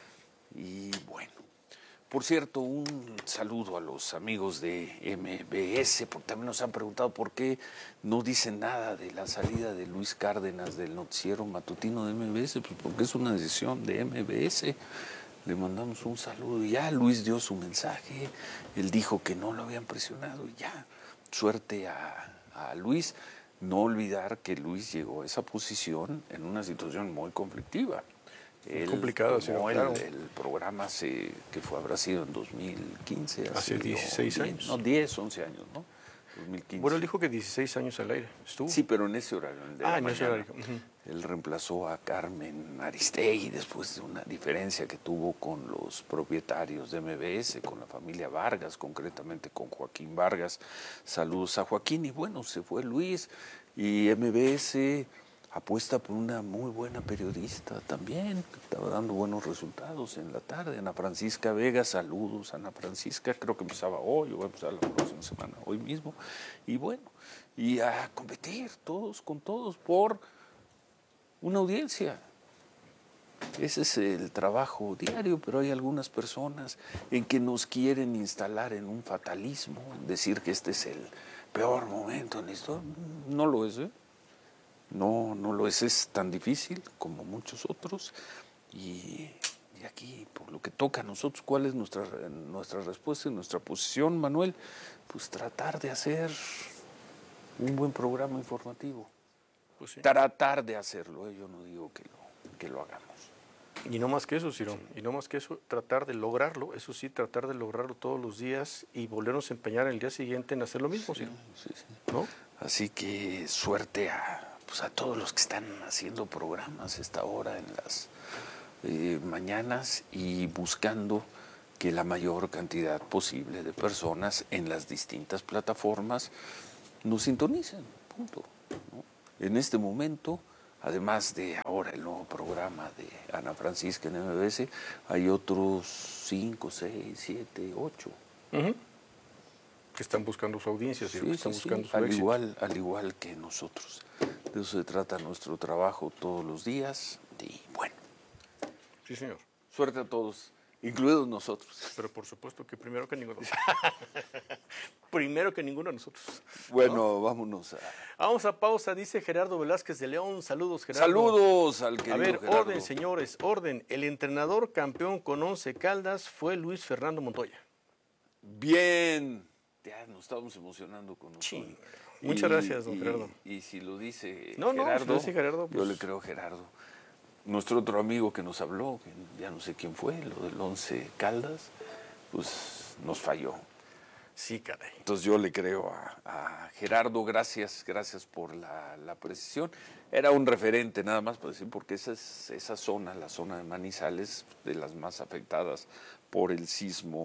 y bueno. Por cierto, un saludo a los amigos de M B S, porque también nos han preguntado por qué no dicen nada de la salida de Luis Cárdenas del noticiero matutino de M B S, pues porque es una decisión de M B S. Le mandamos un saludo y ya Luis dio su mensaje, él dijo que no lo habían presionado y ya, suerte a, a Luis. No olvidar que Luis llegó a esa posición en una situación muy conflictiva. Él complicado, sí, tomó claro. el, el programa se, que fue, habrá sido en dos mil quince. Hace dieciséis años. No, diez, once años, ¿no? dos mil quince. Bueno, él dijo que dieciséis años al aire. ¿Estuvo? Sí, pero en ese horario. En el de ah, la en ese mañana. horario. Uh-huh. Él reemplazó a Carmen Aristegui después de una diferencia que tuvo con los propietarios de M B S, con la familia Vargas, concretamente con Joaquín Vargas. Saludos a Joaquín. Y bueno, se fue Luis y M B S apuesta por una muy buena periodista también, que estaba dando buenos resultados en la tarde. Ana Francisca Vega, saludos Ana Francisca, creo que empezaba hoy, o va a empezar la próxima semana, hoy mismo. Y bueno, y a competir todos con todos por una audiencia. Ese es el trabajo diario, pero hay algunas personas en que nos quieren instalar en un fatalismo, decir que este es el peor momento en la historia. No lo es, ¿eh? No, no lo es, es tan difícil como muchos otros. Y, y aquí, por lo que toca a nosotros, ¿cuál es nuestra, nuestra respuesta y nuestra posición, Manuel? Pues tratar de hacer un buen programa informativo. Pues sí. Tratar de hacerlo, ¿eh? Yo no digo que lo, que lo hagamos. Y no más que eso, Ciro, y no más que eso, tratar de lograrlo, eso sí, tratar de lograrlo todos los días y volvernos a empeñar el día siguiente en hacer lo mismo, Ciro. Sí, sí. ¿No? Así que suerte a, pues a todos los que están haciendo programas a esta hora en las eh, mañanas y buscando que la mayor cantidad posible de personas en las distintas plataformas nos sintonicen, punto, ¿no? En este momento, además de ahora el nuevo programa de Ana Francisca en M B S, hay otros cinco, seis, siete, ocho. Uh-huh. Que están buscando su audiencia, sí, que sí, están sí, buscando sí. su al éxito. igual, al igual que nosotros. De eso se trata nuestro trabajo todos los días y bueno. Sí, señor. Suerte a todos, incluidos nosotros. Pero por supuesto que primero que ninguno. Primero que ninguno de nosotros. Bueno, ¿no? vámonos a... Vamos a pausa, dice Gerardo Velázquez de León. Saludos, Gerardo. Saludos al querido A ver, Gerardo. orden, señores, orden. El entrenador campeón con Once Caldas fue Luis Fernando Montoya. Bien. Ya nos estábamos emocionando con nosotros. Sí. Muchas gracias, don y, Gerardo. Y, y si lo dice no, Gerardo, no, si lo dice Gerardo pues... yo le creo a Gerardo. Nuestro otro amigo que nos habló, que ya no sé quién fue, lo del Once Caldas, pues nos falló. Sí, caray. Entonces yo le creo a, a Gerardo, gracias, gracias por la, la precisión. Era un referente nada más, por decir, porque esa, es, esa zona, la zona de Manizales, de las más afectadas por el sismo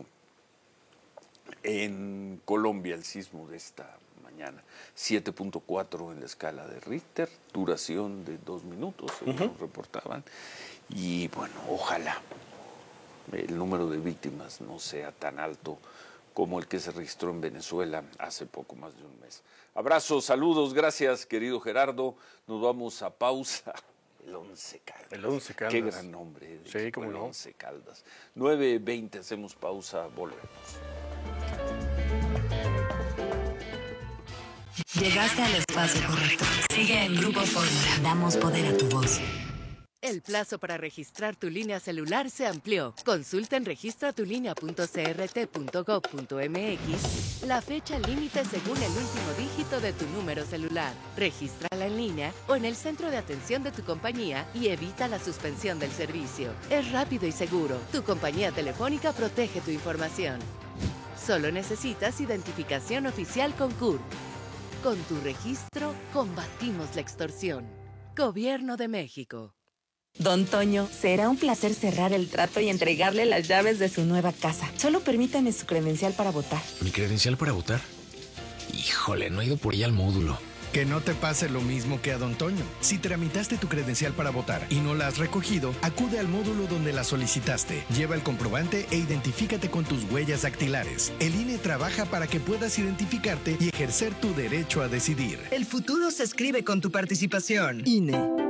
en Colombia, el sismo de esta mañana. siete punto cuatro en la escala de Richter, duración de dos minutos, según uh-huh. nos reportaban. Y bueno, ojalá el número de víctimas no sea tan alto como el que se registró en Venezuela hace poco más de un mes. Abrazos, saludos, gracias, querido Gerardo. Nos vamos a pausa. El Once Caldas. El Once Caldas. Qué gran nombre. Sí, cómo no. El Once Caldas. nueve veinte, hacemos pausa, volvemos. Llegaste al espacio correcto. Sigue en Grupo Fórmula. Damos poder a tu voz. El plazo para registrar tu línea celular se amplió. Consulta en registra tu línea punto c r t punto gov punto m x la fecha límite según el último dígito de tu número celular. Regístrala en línea o en el centro de atención de tu compañía y evita la suspensión del servicio. Es rápido y seguro. Tu compañía telefónica protege tu información. Solo necesitas identificación oficial con C U R. Con tu registro, combatimos la extorsión. Gobierno de México. Don Toño, será un placer cerrar el trato y entregarle las llaves de su nueva casa. Solo permítame su credencial para votar. ¿Mi credencial para votar? Híjole, no he ido por ella al módulo. Que no te pase lo mismo que a Don Toño. Si tramitaste tu credencial para votar y no la has recogido, acude al módulo donde la solicitaste. Lleva el comprobante e identifícate con tus huellas dactilares. El I N E trabaja para que puedas identificarte y ejercer tu derecho a decidir. El futuro se escribe con tu participación. I N E.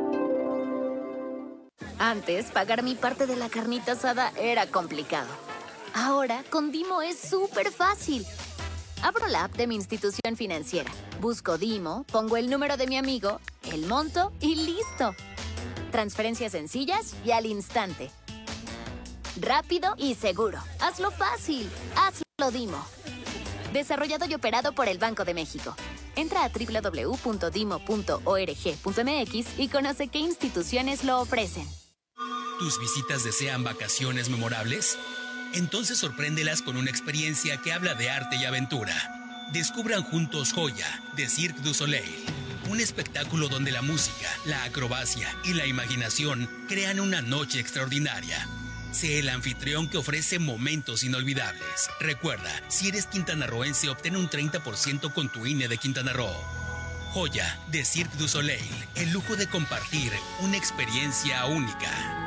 Antes, pagar mi parte de la carnita asada era complicado. Ahora, con Dimo es súper fácil. Abro la app de mi institución financiera, busco Dimo, pongo el número de mi amigo, el monto y listo. Transferencias sencillas y al instante. Rápido y seguro. Hazlo fácil. Hazlo Dimo. Desarrollado y operado por el Banco de México. Entra a doble u doble u doble u punto dimo punto org punto m x y conoce qué instituciones lo ofrecen. ¿Tus visitas desean vacaciones memorables? Entonces sorpréndelas con una experiencia que habla de arte y aventura. Descubran juntos Joya, de Cirque du Soleil. Un espectáculo donde la música, la acrobacia y la imaginación crean una noche extraordinaria. Sé el anfitrión que ofrece momentos inolvidables. Recuerda, si eres quintanarroense, obtén un treinta por ciento con tu I N E de Quintana Roo. Joya, de Cirque du Soleil. El lujo de compartir una experiencia única.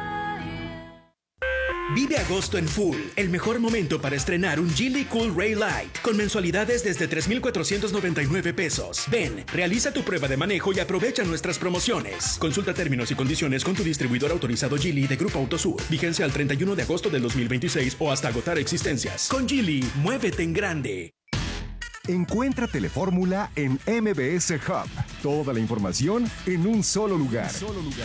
Vive agosto en full, el mejor momento para estrenar un Geely Cool Ray Light con mensualidades desde tres mil cuatrocientos noventa y nueve pesos. Ven, realiza tu prueba de manejo y aprovecha nuestras promociones. Consulta términos y condiciones con tu distribuidor autorizado Geely de Grupo Autosur. Vigencia al treinta y uno de agosto del dos mil veintiséis o hasta agotar existencias. Con Geely, muévete en grande. Encuentra Telefórmula en M B S Hub. Toda la información en un solo lugar. Solo lugar.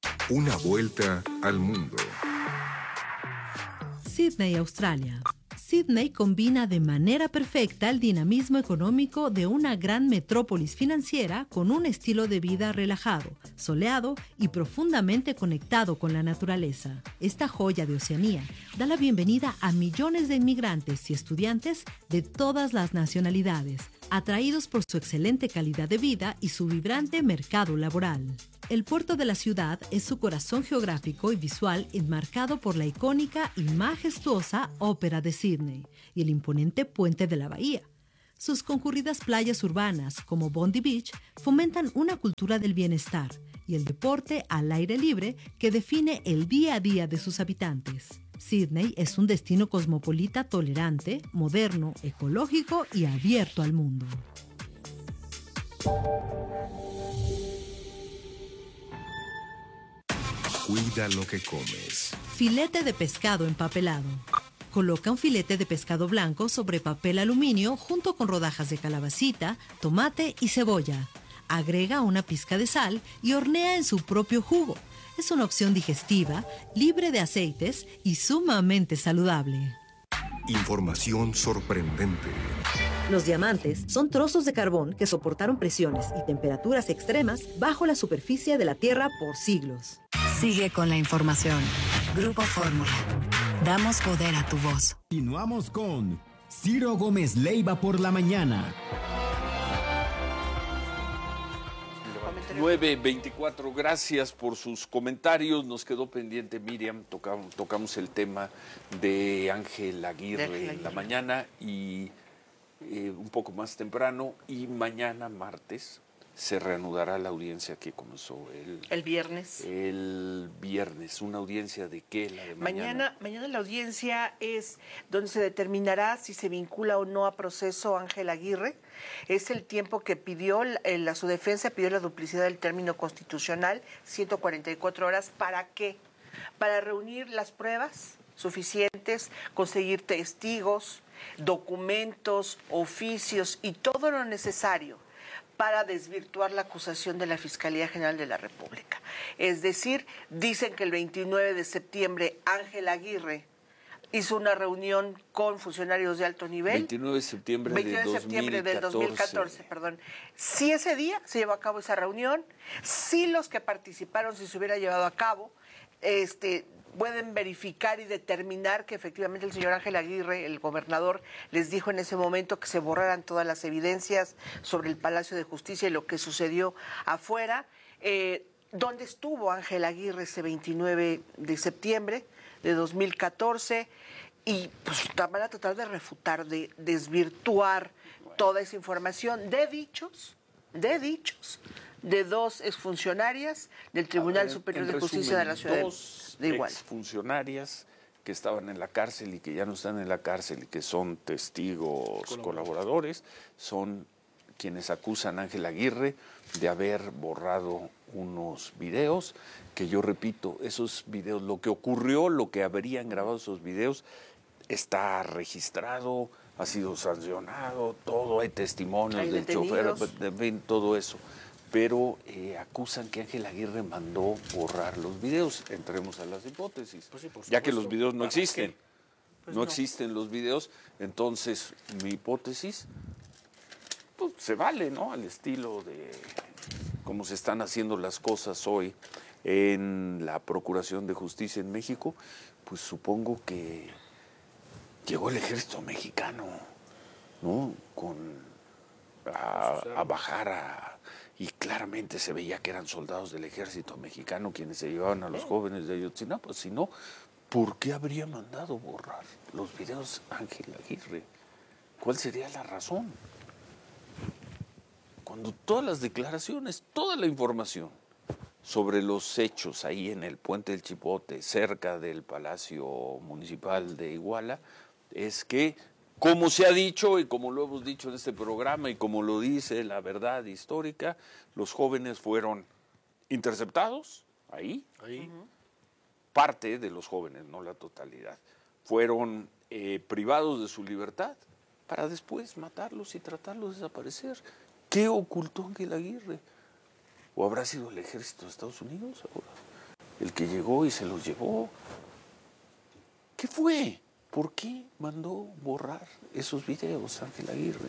Una vuelta al mundo. Sydney, Australia. Sídney combina de manera perfecta el dinamismo económico de una gran metrópolis financiera con un estilo de vida relajado, soleado y profundamente conectado con la naturaleza. Esta joya de Oceanía da la bienvenida a millones de inmigrantes y estudiantes de todas las nacionalidades, atraídos por su excelente calidad de vida y su vibrante mercado laboral. El puerto de la ciudad es su corazón geográfico y visual enmarcado por la icónica y majestuosa Ópera de Sídney y el imponente puente de la bahía. Sus concurridas playas urbanas, como Bondi Beach, fomentan una cultura del bienestar y el deporte al aire libre que define el día a día de sus habitantes. Sídney es un destino cosmopolita tolerante, moderno, ecológico y abierto al mundo. Cuida lo que comes. Filete de pescado empapelado. Coloca un filete de pescado blanco sobre papel aluminio junto con rodajas de calabacita, tomate y cebolla. Agrega una pizca de sal y hornea en su propio jugo. Es una opción digestiva, libre de aceites y sumamente saludable. Información sorprendente. Los diamantes son trozos de carbón que soportaron presiones y temperaturas extremas bajo la superficie de la Tierra por siglos. Sigue con la información. Grupo Fórmula. Damos poder a tu voz. Continuamos con Ciro Gómez Leiva por la mañana. nueve veinticuatro, gracias por sus comentarios. Nos quedó pendiente, Miriam, tocamos, tocamos el tema de Ángel Aguirre, Aguirre en la mañana y eh, un poco más temprano, y mañana martes se reanudará la audiencia que comenzó el, el viernes. El viernes, ¿una audiencia de qué? La de mañana. Mañana, mañana la audiencia es donde se determinará si se vincula o no a proceso Ángel Aguirre. Es el tiempo que pidió, la, su defensa pidió la duplicidad del término constitucional, ciento cuarenta y cuatro horas. ¿Para qué? Para reunir las pruebas suficientes, conseguir testigos, documentos, oficios y todo lo necesario para desvirtuar la acusación de la Fiscalía General de la República. Es decir, dicen que el veintinueve de septiembre Ángel Aguirre hizo una reunión con funcionarios de alto nivel. veintinueve de septiembre, veintinueve de septiembre del dos mil catorce, perdón. Si ese día se llevó a cabo esa reunión, si los que participaron, si se hubiera llevado a cabo, este... pueden verificar y determinar que efectivamente el señor Ángel Aguirre, el gobernador, les dijo en ese momento que se borraran todas las evidencias sobre el Palacio de Justicia y lo que sucedió afuera. Eh, ¿Dónde estuvo Ángel Aguirre ese veintinueve de septiembre de dos mil catorce? Y pues van a tratar de refutar, de desvirtuar toda esa información de dichos, de dichos, de dos exfuncionarias del Tribunal ver, Superior de resumen, Justicia de la Ciudad dos de Iguala. Exfuncionarias que estaban en la cárcel y que ya no están en la cárcel y que son testigos colaboradores, colaboradores son quienes acusan a Ángel Aguirre de haber borrado unos videos, que yo repito, esos videos, lo que ocurrió, lo que habrían grabado esos videos, está registrado, ha sido sancionado, todo, hay testimonios hay del detenidos. chofer, en fin, todo eso. Pero eh, acusan que Ángel Aguirre mandó borrar los videos. Entremos a las hipótesis. Pues sí, ya que los videos no existen. Pues no, no existen los videos, entonces mi hipótesis pues, se vale, ¿no? Al estilo de cómo se están haciendo las cosas hoy en la Procuración de Justicia en México, pues supongo que llegó el ejército mexicano, ¿no? Con a, a bajar a... Y claramente se veía que eran soldados del ejército mexicano quienes se llevaban a los jóvenes de Ayotzinapa. Si no, ¿por qué habría mandado borrar los videos Ángel Aguirre? ¿Cuál sería la razón? Cuando todas las declaraciones, toda la información sobre los hechos ahí en el Puente del Chipote, cerca del Palacio Municipal de Iguala, es que, como se ha dicho y como lo hemos dicho en este programa y como lo dice la verdad histórica, los jóvenes fueron interceptados ahí, ahí. Uh-huh. Parte de los jóvenes, no la totalidad, fueron eh, privados de su libertad para después matarlos y tratarlos de desaparecer. ¿Qué ocultó Ángel Aguirre? ¿O habrá sido el ejército de Estados Unidos ahora el que llegó y se los llevó? ¿Qué fue? ¿por qué mandó borrar esos videos Ángel Aguirre?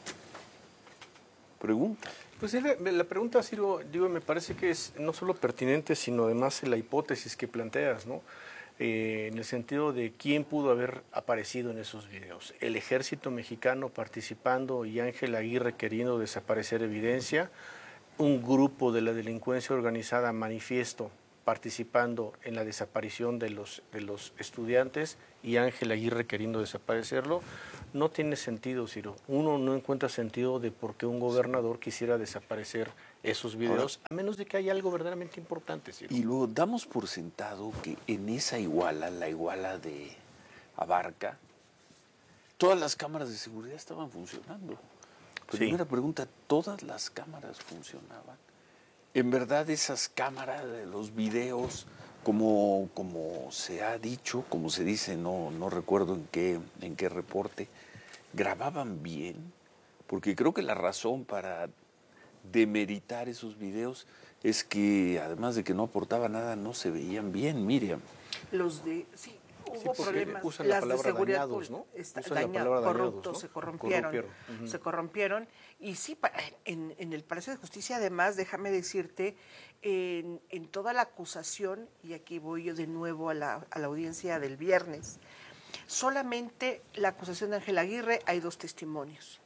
Pregunta. Pues la, la pregunta, Ciro, digo, me parece que es no solo pertinente, sino además la hipótesis que planteas, ¿no? Eh, en el sentido de quién pudo haber aparecido en esos videos. El ejército mexicano participando y Ángel Aguirre queriendo desaparecer evidencia, un grupo de la delincuencia organizada manifiesto participando en la desaparición de los, de los estudiantes y Ángel Aguirre queriendo desaparecerlo, no tiene sentido, Ciro. Uno no encuentra sentido de por qué un gobernador quisiera desaparecer esos videos, Ahora, a menos de que haya algo verdaderamente importante, Ciro. Y luego damos por sentado que en esa iguala, la iguala de Abarca, todas las cámaras de seguridad estaban funcionando. Primera sí. pregunta, ¿todas las cámaras funcionaban? En verdad esas cámaras de los videos, como, como se ha dicho, como se dice, no, no recuerdo en qué, en qué reporte, grababan bien, porque creo que la razón para demeritar esos videos es que además de que no aportaba nada, no se veían bien, Miriam. Los de, sí, hubo sí, problemas, usan la las de seguridad dañados, ¿no? Está, usan dañados, la palabra corruptos, dañados, ¿no? se corrompieron, corrompieron. Uh-huh. se corrompieron, y sí, en, en el Palacio de Justicia, además, déjame decirte, en, en toda la acusación, y aquí voy yo de nuevo a la, a la audiencia del viernes, solamente la acusación de Ángel Aguirre hay dos testimonios,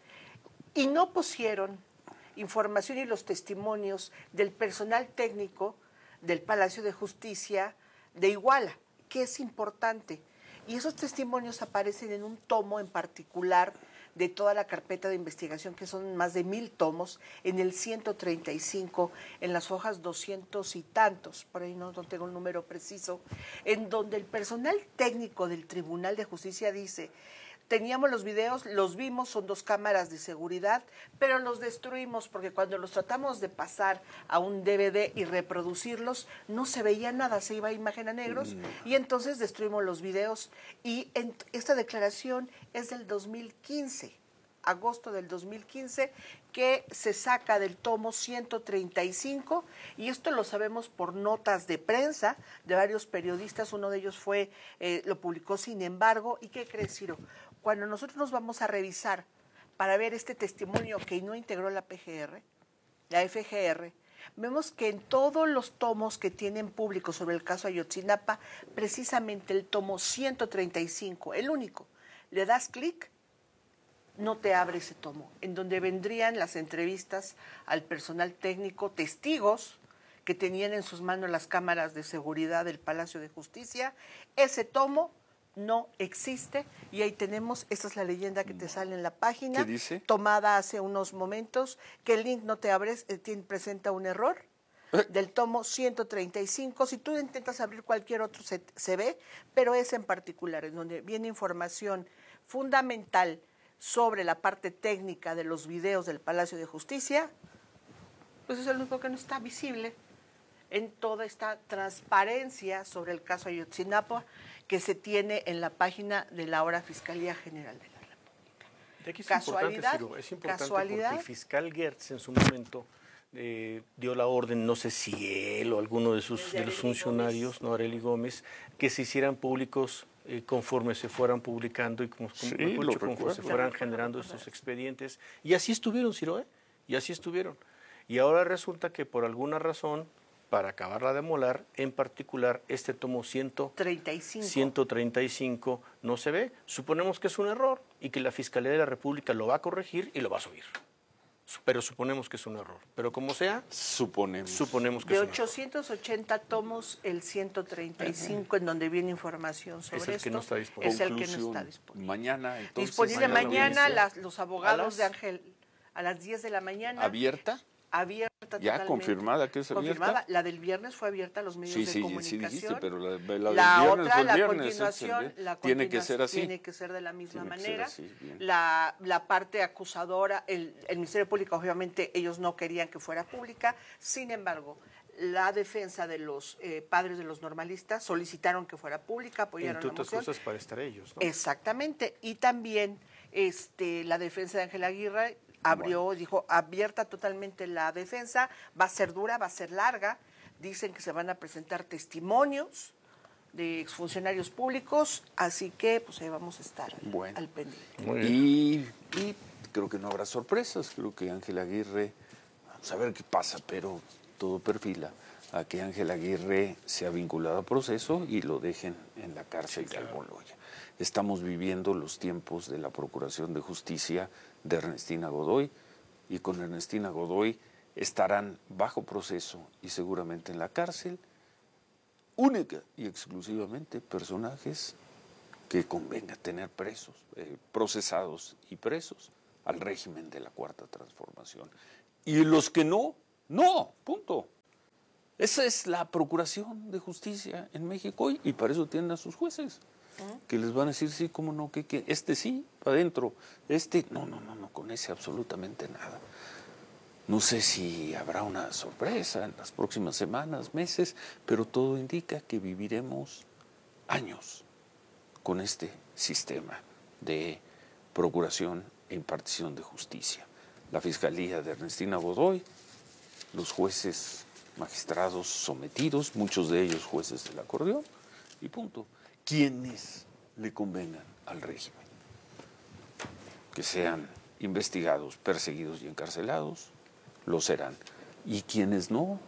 y no pusieron información y los testimonios del personal técnico del Palacio de Justicia de Iguala, que es importante. Y esos testimonios aparecen en un tomo en particular de toda la carpeta de investigación, que son más de mil tomos, en el ciento treinta y cinco, en las hojas doscientos y tantos, por ahí no, no tengo un número preciso, en donde el personal técnico del Tribunal de Justicia dice: teníamos los videos, los vimos, son dos cámaras de seguridad, pero los destruimos porque cuando los tratamos de pasar a un D V D y reproducirlos, no se veía nada, se iba a imagen a negros, mm. y entonces destruimos los videos. Y en, esta declaración es del dos mil quince, agosto del dos mil quince, que se saca del tomo ciento treinta y cinco, y esto lo sabemos por notas de prensa de varios periodistas, uno de ellos fue, eh, lo publicó Sin Embargo. ¿Y qué crees, Ciro? Cuando nosotros nos vamos a revisar para ver este testimonio que no integró la P G R, la F G R, vemos que en todos los tomos que tienen público sobre el caso Ayotzinapa, precisamente el tomo ciento treinta y cinco, el único, le das clic, no te abre ese tomo, en donde vendrían las entrevistas al personal técnico, testigos que tenían en sus manos las cámaras de seguridad del Palacio de Justicia. Ese tomo no existe, y ahí tenemos, esta es la leyenda que te sale en la página, ¿qué dice? Tomada hace unos momentos, que el link no te abres, eh, tiene, presenta un error ¿Eh? del tomo ciento treinta y cinco, si tú intentas abrir cualquier otro se, se ve, pero ese en particular, en donde viene información fundamental sobre la parte técnica de los videos del Palacio de Justicia, pues es el único que no está visible en toda esta transparencia sobre el caso Ayotzinapa que se tiene en la página de la ahora Fiscalía General de la República. De aquí es casualidad, importante, Ciro, es importante casualidad. Porque el fiscal Gertz en su momento eh, dio la orden, no sé si él o alguno de sus de los funcionarios, Gómez. no Arely Gómez, que se hicieran públicos eh, conforme se fueran publicando y como, sí, como conforme se fueran generando estos expedientes. Y así estuvieron, Ciro, ¿eh? Y así estuvieron. Y ahora resulta que por alguna razón, para acabarla de molar, en particular este tomo ciento treinta y cinco. ciento treinta y cinco no se ve. Suponemos que es un error y que la Fiscalía de la República lo va a corregir y lo va a subir. Pero suponemos que es un error. Pero como sea, suponemos, suponemos que de es un ochocientos ochenta tomos, el ciento treinta y cinco, uh-huh. en donde viene información sobre es el esto, que no está disponible. es el que no está disponible. Mañana, entonces. Disponible mañana, mañana las, los abogados las... de Ángel a las diez de la mañana. ¿Abierta? Abierta ya totalmente. confirmada que es abierta. Confirmada. La del viernes fue abierta a los medios sí, de sí, comunicación. Sí, dijiste, pero la, la, la del otra, fue el la viernes, continuación, ¿eh? la tiene que ser así. Tiene que ser de la misma tiene manera. Así, la, la parte acusadora, el, el Ministerio Público, obviamente, ellos no querían que fuera pública. Sin embargo, la defensa de los eh, padres de los normalistas solicitaron que fuera pública, apoyaron la moción. Entre otras cosas para estar ellos, ¿no? Exactamente. Y también este, la defensa de Ángel Aguirre abrió, bueno. dijo, abierta totalmente la defensa, va a ser dura, va a ser larga, dicen que se van a presentar testimonios de exfuncionarios públicos, así que pues ahí vamos a estar bueno, al pendiente. Muy bien. Y, y creo que no habrá sorpresas, creo que Ángel Aguirre, vamos a ver qué pasa, pero todo perfila a que Ángel Aguirre sea vinculado a proceso y lo dejen en la cárcel de Almoloya. Estamos viviendo los tiempos de la Procuración de Justicia de Ernestina Godoy, y con Ernestina Godoy estarán bajo proceso y seguramente en la cárcel, única y exclusivamente personajes que convenga tener presos, eh, procesados y presos al régimen de la Cuarta Transformación. Y los que no, no, punto. Esa es la Procuración de Justicia en México hoy, y para eso tienen a sus jueces, que les van a decir sí, cómo no, que, que este sí, para adentro, este, no, no, no, no, con ese absolutamente nada. No sé si habrá una sorpresa en las próximas semanas, meses, pero todo indica que viviremos años con este sistema de procuración e impartición de justicia. La Fiscalía de Ernestina Godoy, los jueces magistrados sometidos, muchos de ellos jueces del acordeón, y punto. Quienes le convengan al régimen, que sean investigados, perseguidos y encarcelados, lo serán. Y quienes no,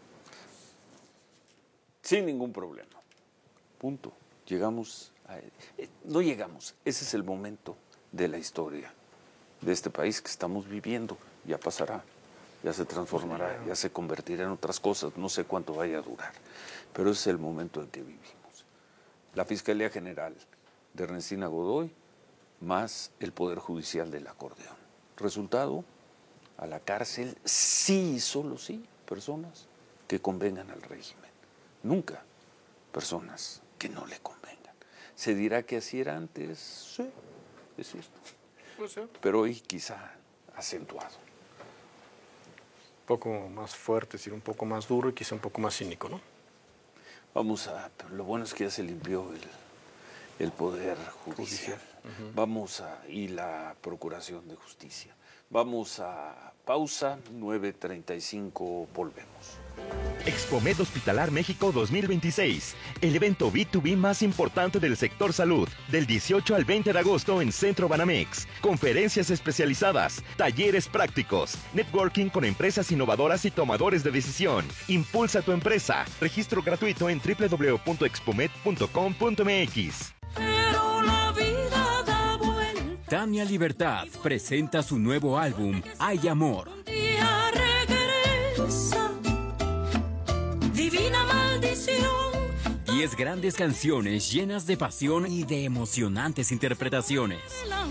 sin ningún problema. Punto. Llegamos a, eh, no llegamos. Ese es el momento de la historia de este país que estamos viviendo. Ya pasará, ya se transformará, ya se convertirá en otras cosas. No sé cuánto vaya a durar, pero ese es el momento en que vivimos. La Fiscalía General de Ernestina Godoy más el Poder Judicial del acordeón. Resultado, a la cárcel sí y solo sí personas que convengan al régimen. Nunca personas que no le convengan. ¿Se dirá que así era antes? Sí, es cierto. Pues sí. Pero hoy quizá acentuado. Un poco más fuerte, es decir, un poco más duro y quizá un poco más cínico, ¿no? Vamos a... Lo bueno es que ya se limpió el, el Poder Judicial. Uh-huh. Vamos a... Y la Procuración de Justicia. Vamos a pausa, nueve treinta y cinco, volvemos. Expomed Hospitalar México dos mil veintiséis, el evento B dos B más importante del sector salud, del dieciocho al veinte de agosto en Centro Banamex. Conferencias especializadas, talleres prácticos, networking con empresas innovadoras y tomadores de decisión. Impulsa tu empresa. Registro gratuito en doble u doble u doble u punto expomed punto com punto m x. Tania Libertad presenta su nuevo álbum, Hay Amor. Divina maldición. Diez grandes canciones llenas de pasión y de emocionantes interpretaciones.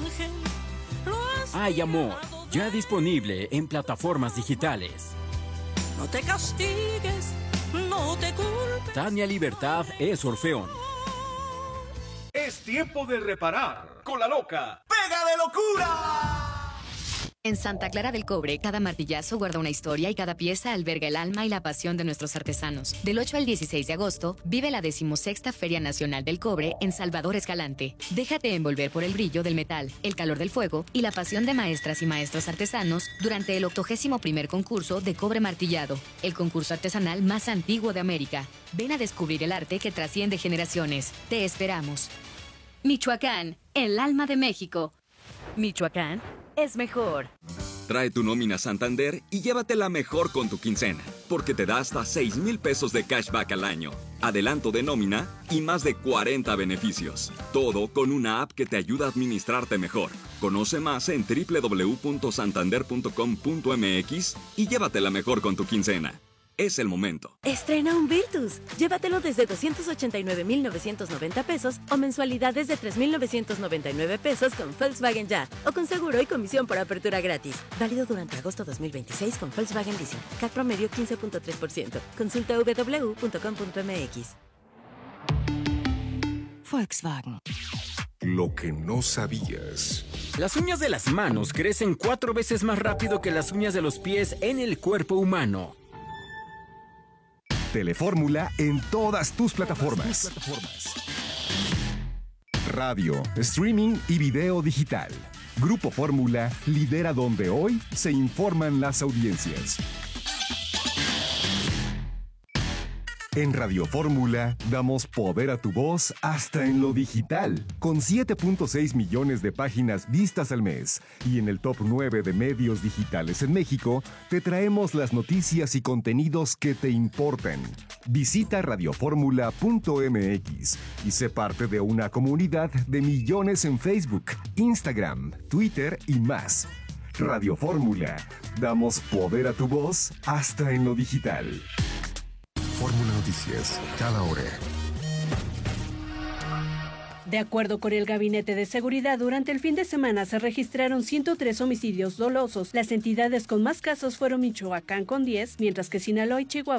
Hay Amor, ya disponible en plataformas digitales. No te castigues, no te culpes. Tania Libertad es Orfeón. Es tiempo de reparar con la loca Pega de Locura. En Santa Clara del Cobre, cada martillazo guarda una historia y cada pieza alberga el alma y la pasión de nuestros artesanos. Del ocho al dieciséis de agosto, vive la decimosexta Feria Nacional del Cobre en Salvador Escalante. Déjate envolver por el brillo del metal, el calor del fuego y la pasión de maestras y maestros artesanos durante el octogésimo primer concurso de cobre martillado, el concurso artesanal más antiguo de América. Ven a descubrir el arte que trasciende generaciones. Te esperamos. Michoacán, el alma de México. Michoacán es mejor. Trae tu nómina Santander y llévatela mejor con tu quincena, porque te da hasta seis mil pesos de cashback al año, adelanto de nómina y más de cuarenta beneficios. Todo con una app que te ayuda a administrarte mejor. Conoce más en doble u doble u doble u punto santander punto com punto m x y llévatela mejor con tu quincena. Es el momento. Estrena un Virtus. Llévatelo desde doscientos ochenta y nueve mil novecientos noventa pesos o mensualidades de tres mil novecientos noventa y nueve pesos con Volkswagen Ya o con seguro y comisión por apertura gratis. Válido durante agosto dos mil veintiséis con Volkswagen Leasing. C A C promedio quince punto tres por ciento. Consulta doble u doble u doble u punto com punto m x. Volkswagen. Lo que no sabías. Las uñas de las manos crecen cuatro veces más rápido que las uñas de los pies en el cuerpo humano. Telefórmula en todas tus plataformas. Radio, streaming y video digital. Grupo Fórmula lidera donde hoy se informan las audiencias. En Radio Fórmula damos poder a tu voz hasta en lo digital, con siete punto seis millones de páginas vistas al mes. Y en el top nueve de medios digitales en México, te traemos las noticias y contenidos que te importan. Visita radioformula punto m x y sé parte de una comunidad de millones en Facebook, Instagram, Twitter y más. Radio Fórmula, damos poder a tu voz hasta en lo digital. Fórmula Noticias, cada hora. De acuerdo con el Gabinete de Seguridad, durante el fin de semana se registraron ciento tres homicidios dolosos. Las entidades con más casos fueron Michoacán con diez, mientras que Sinaloa y Chihuahua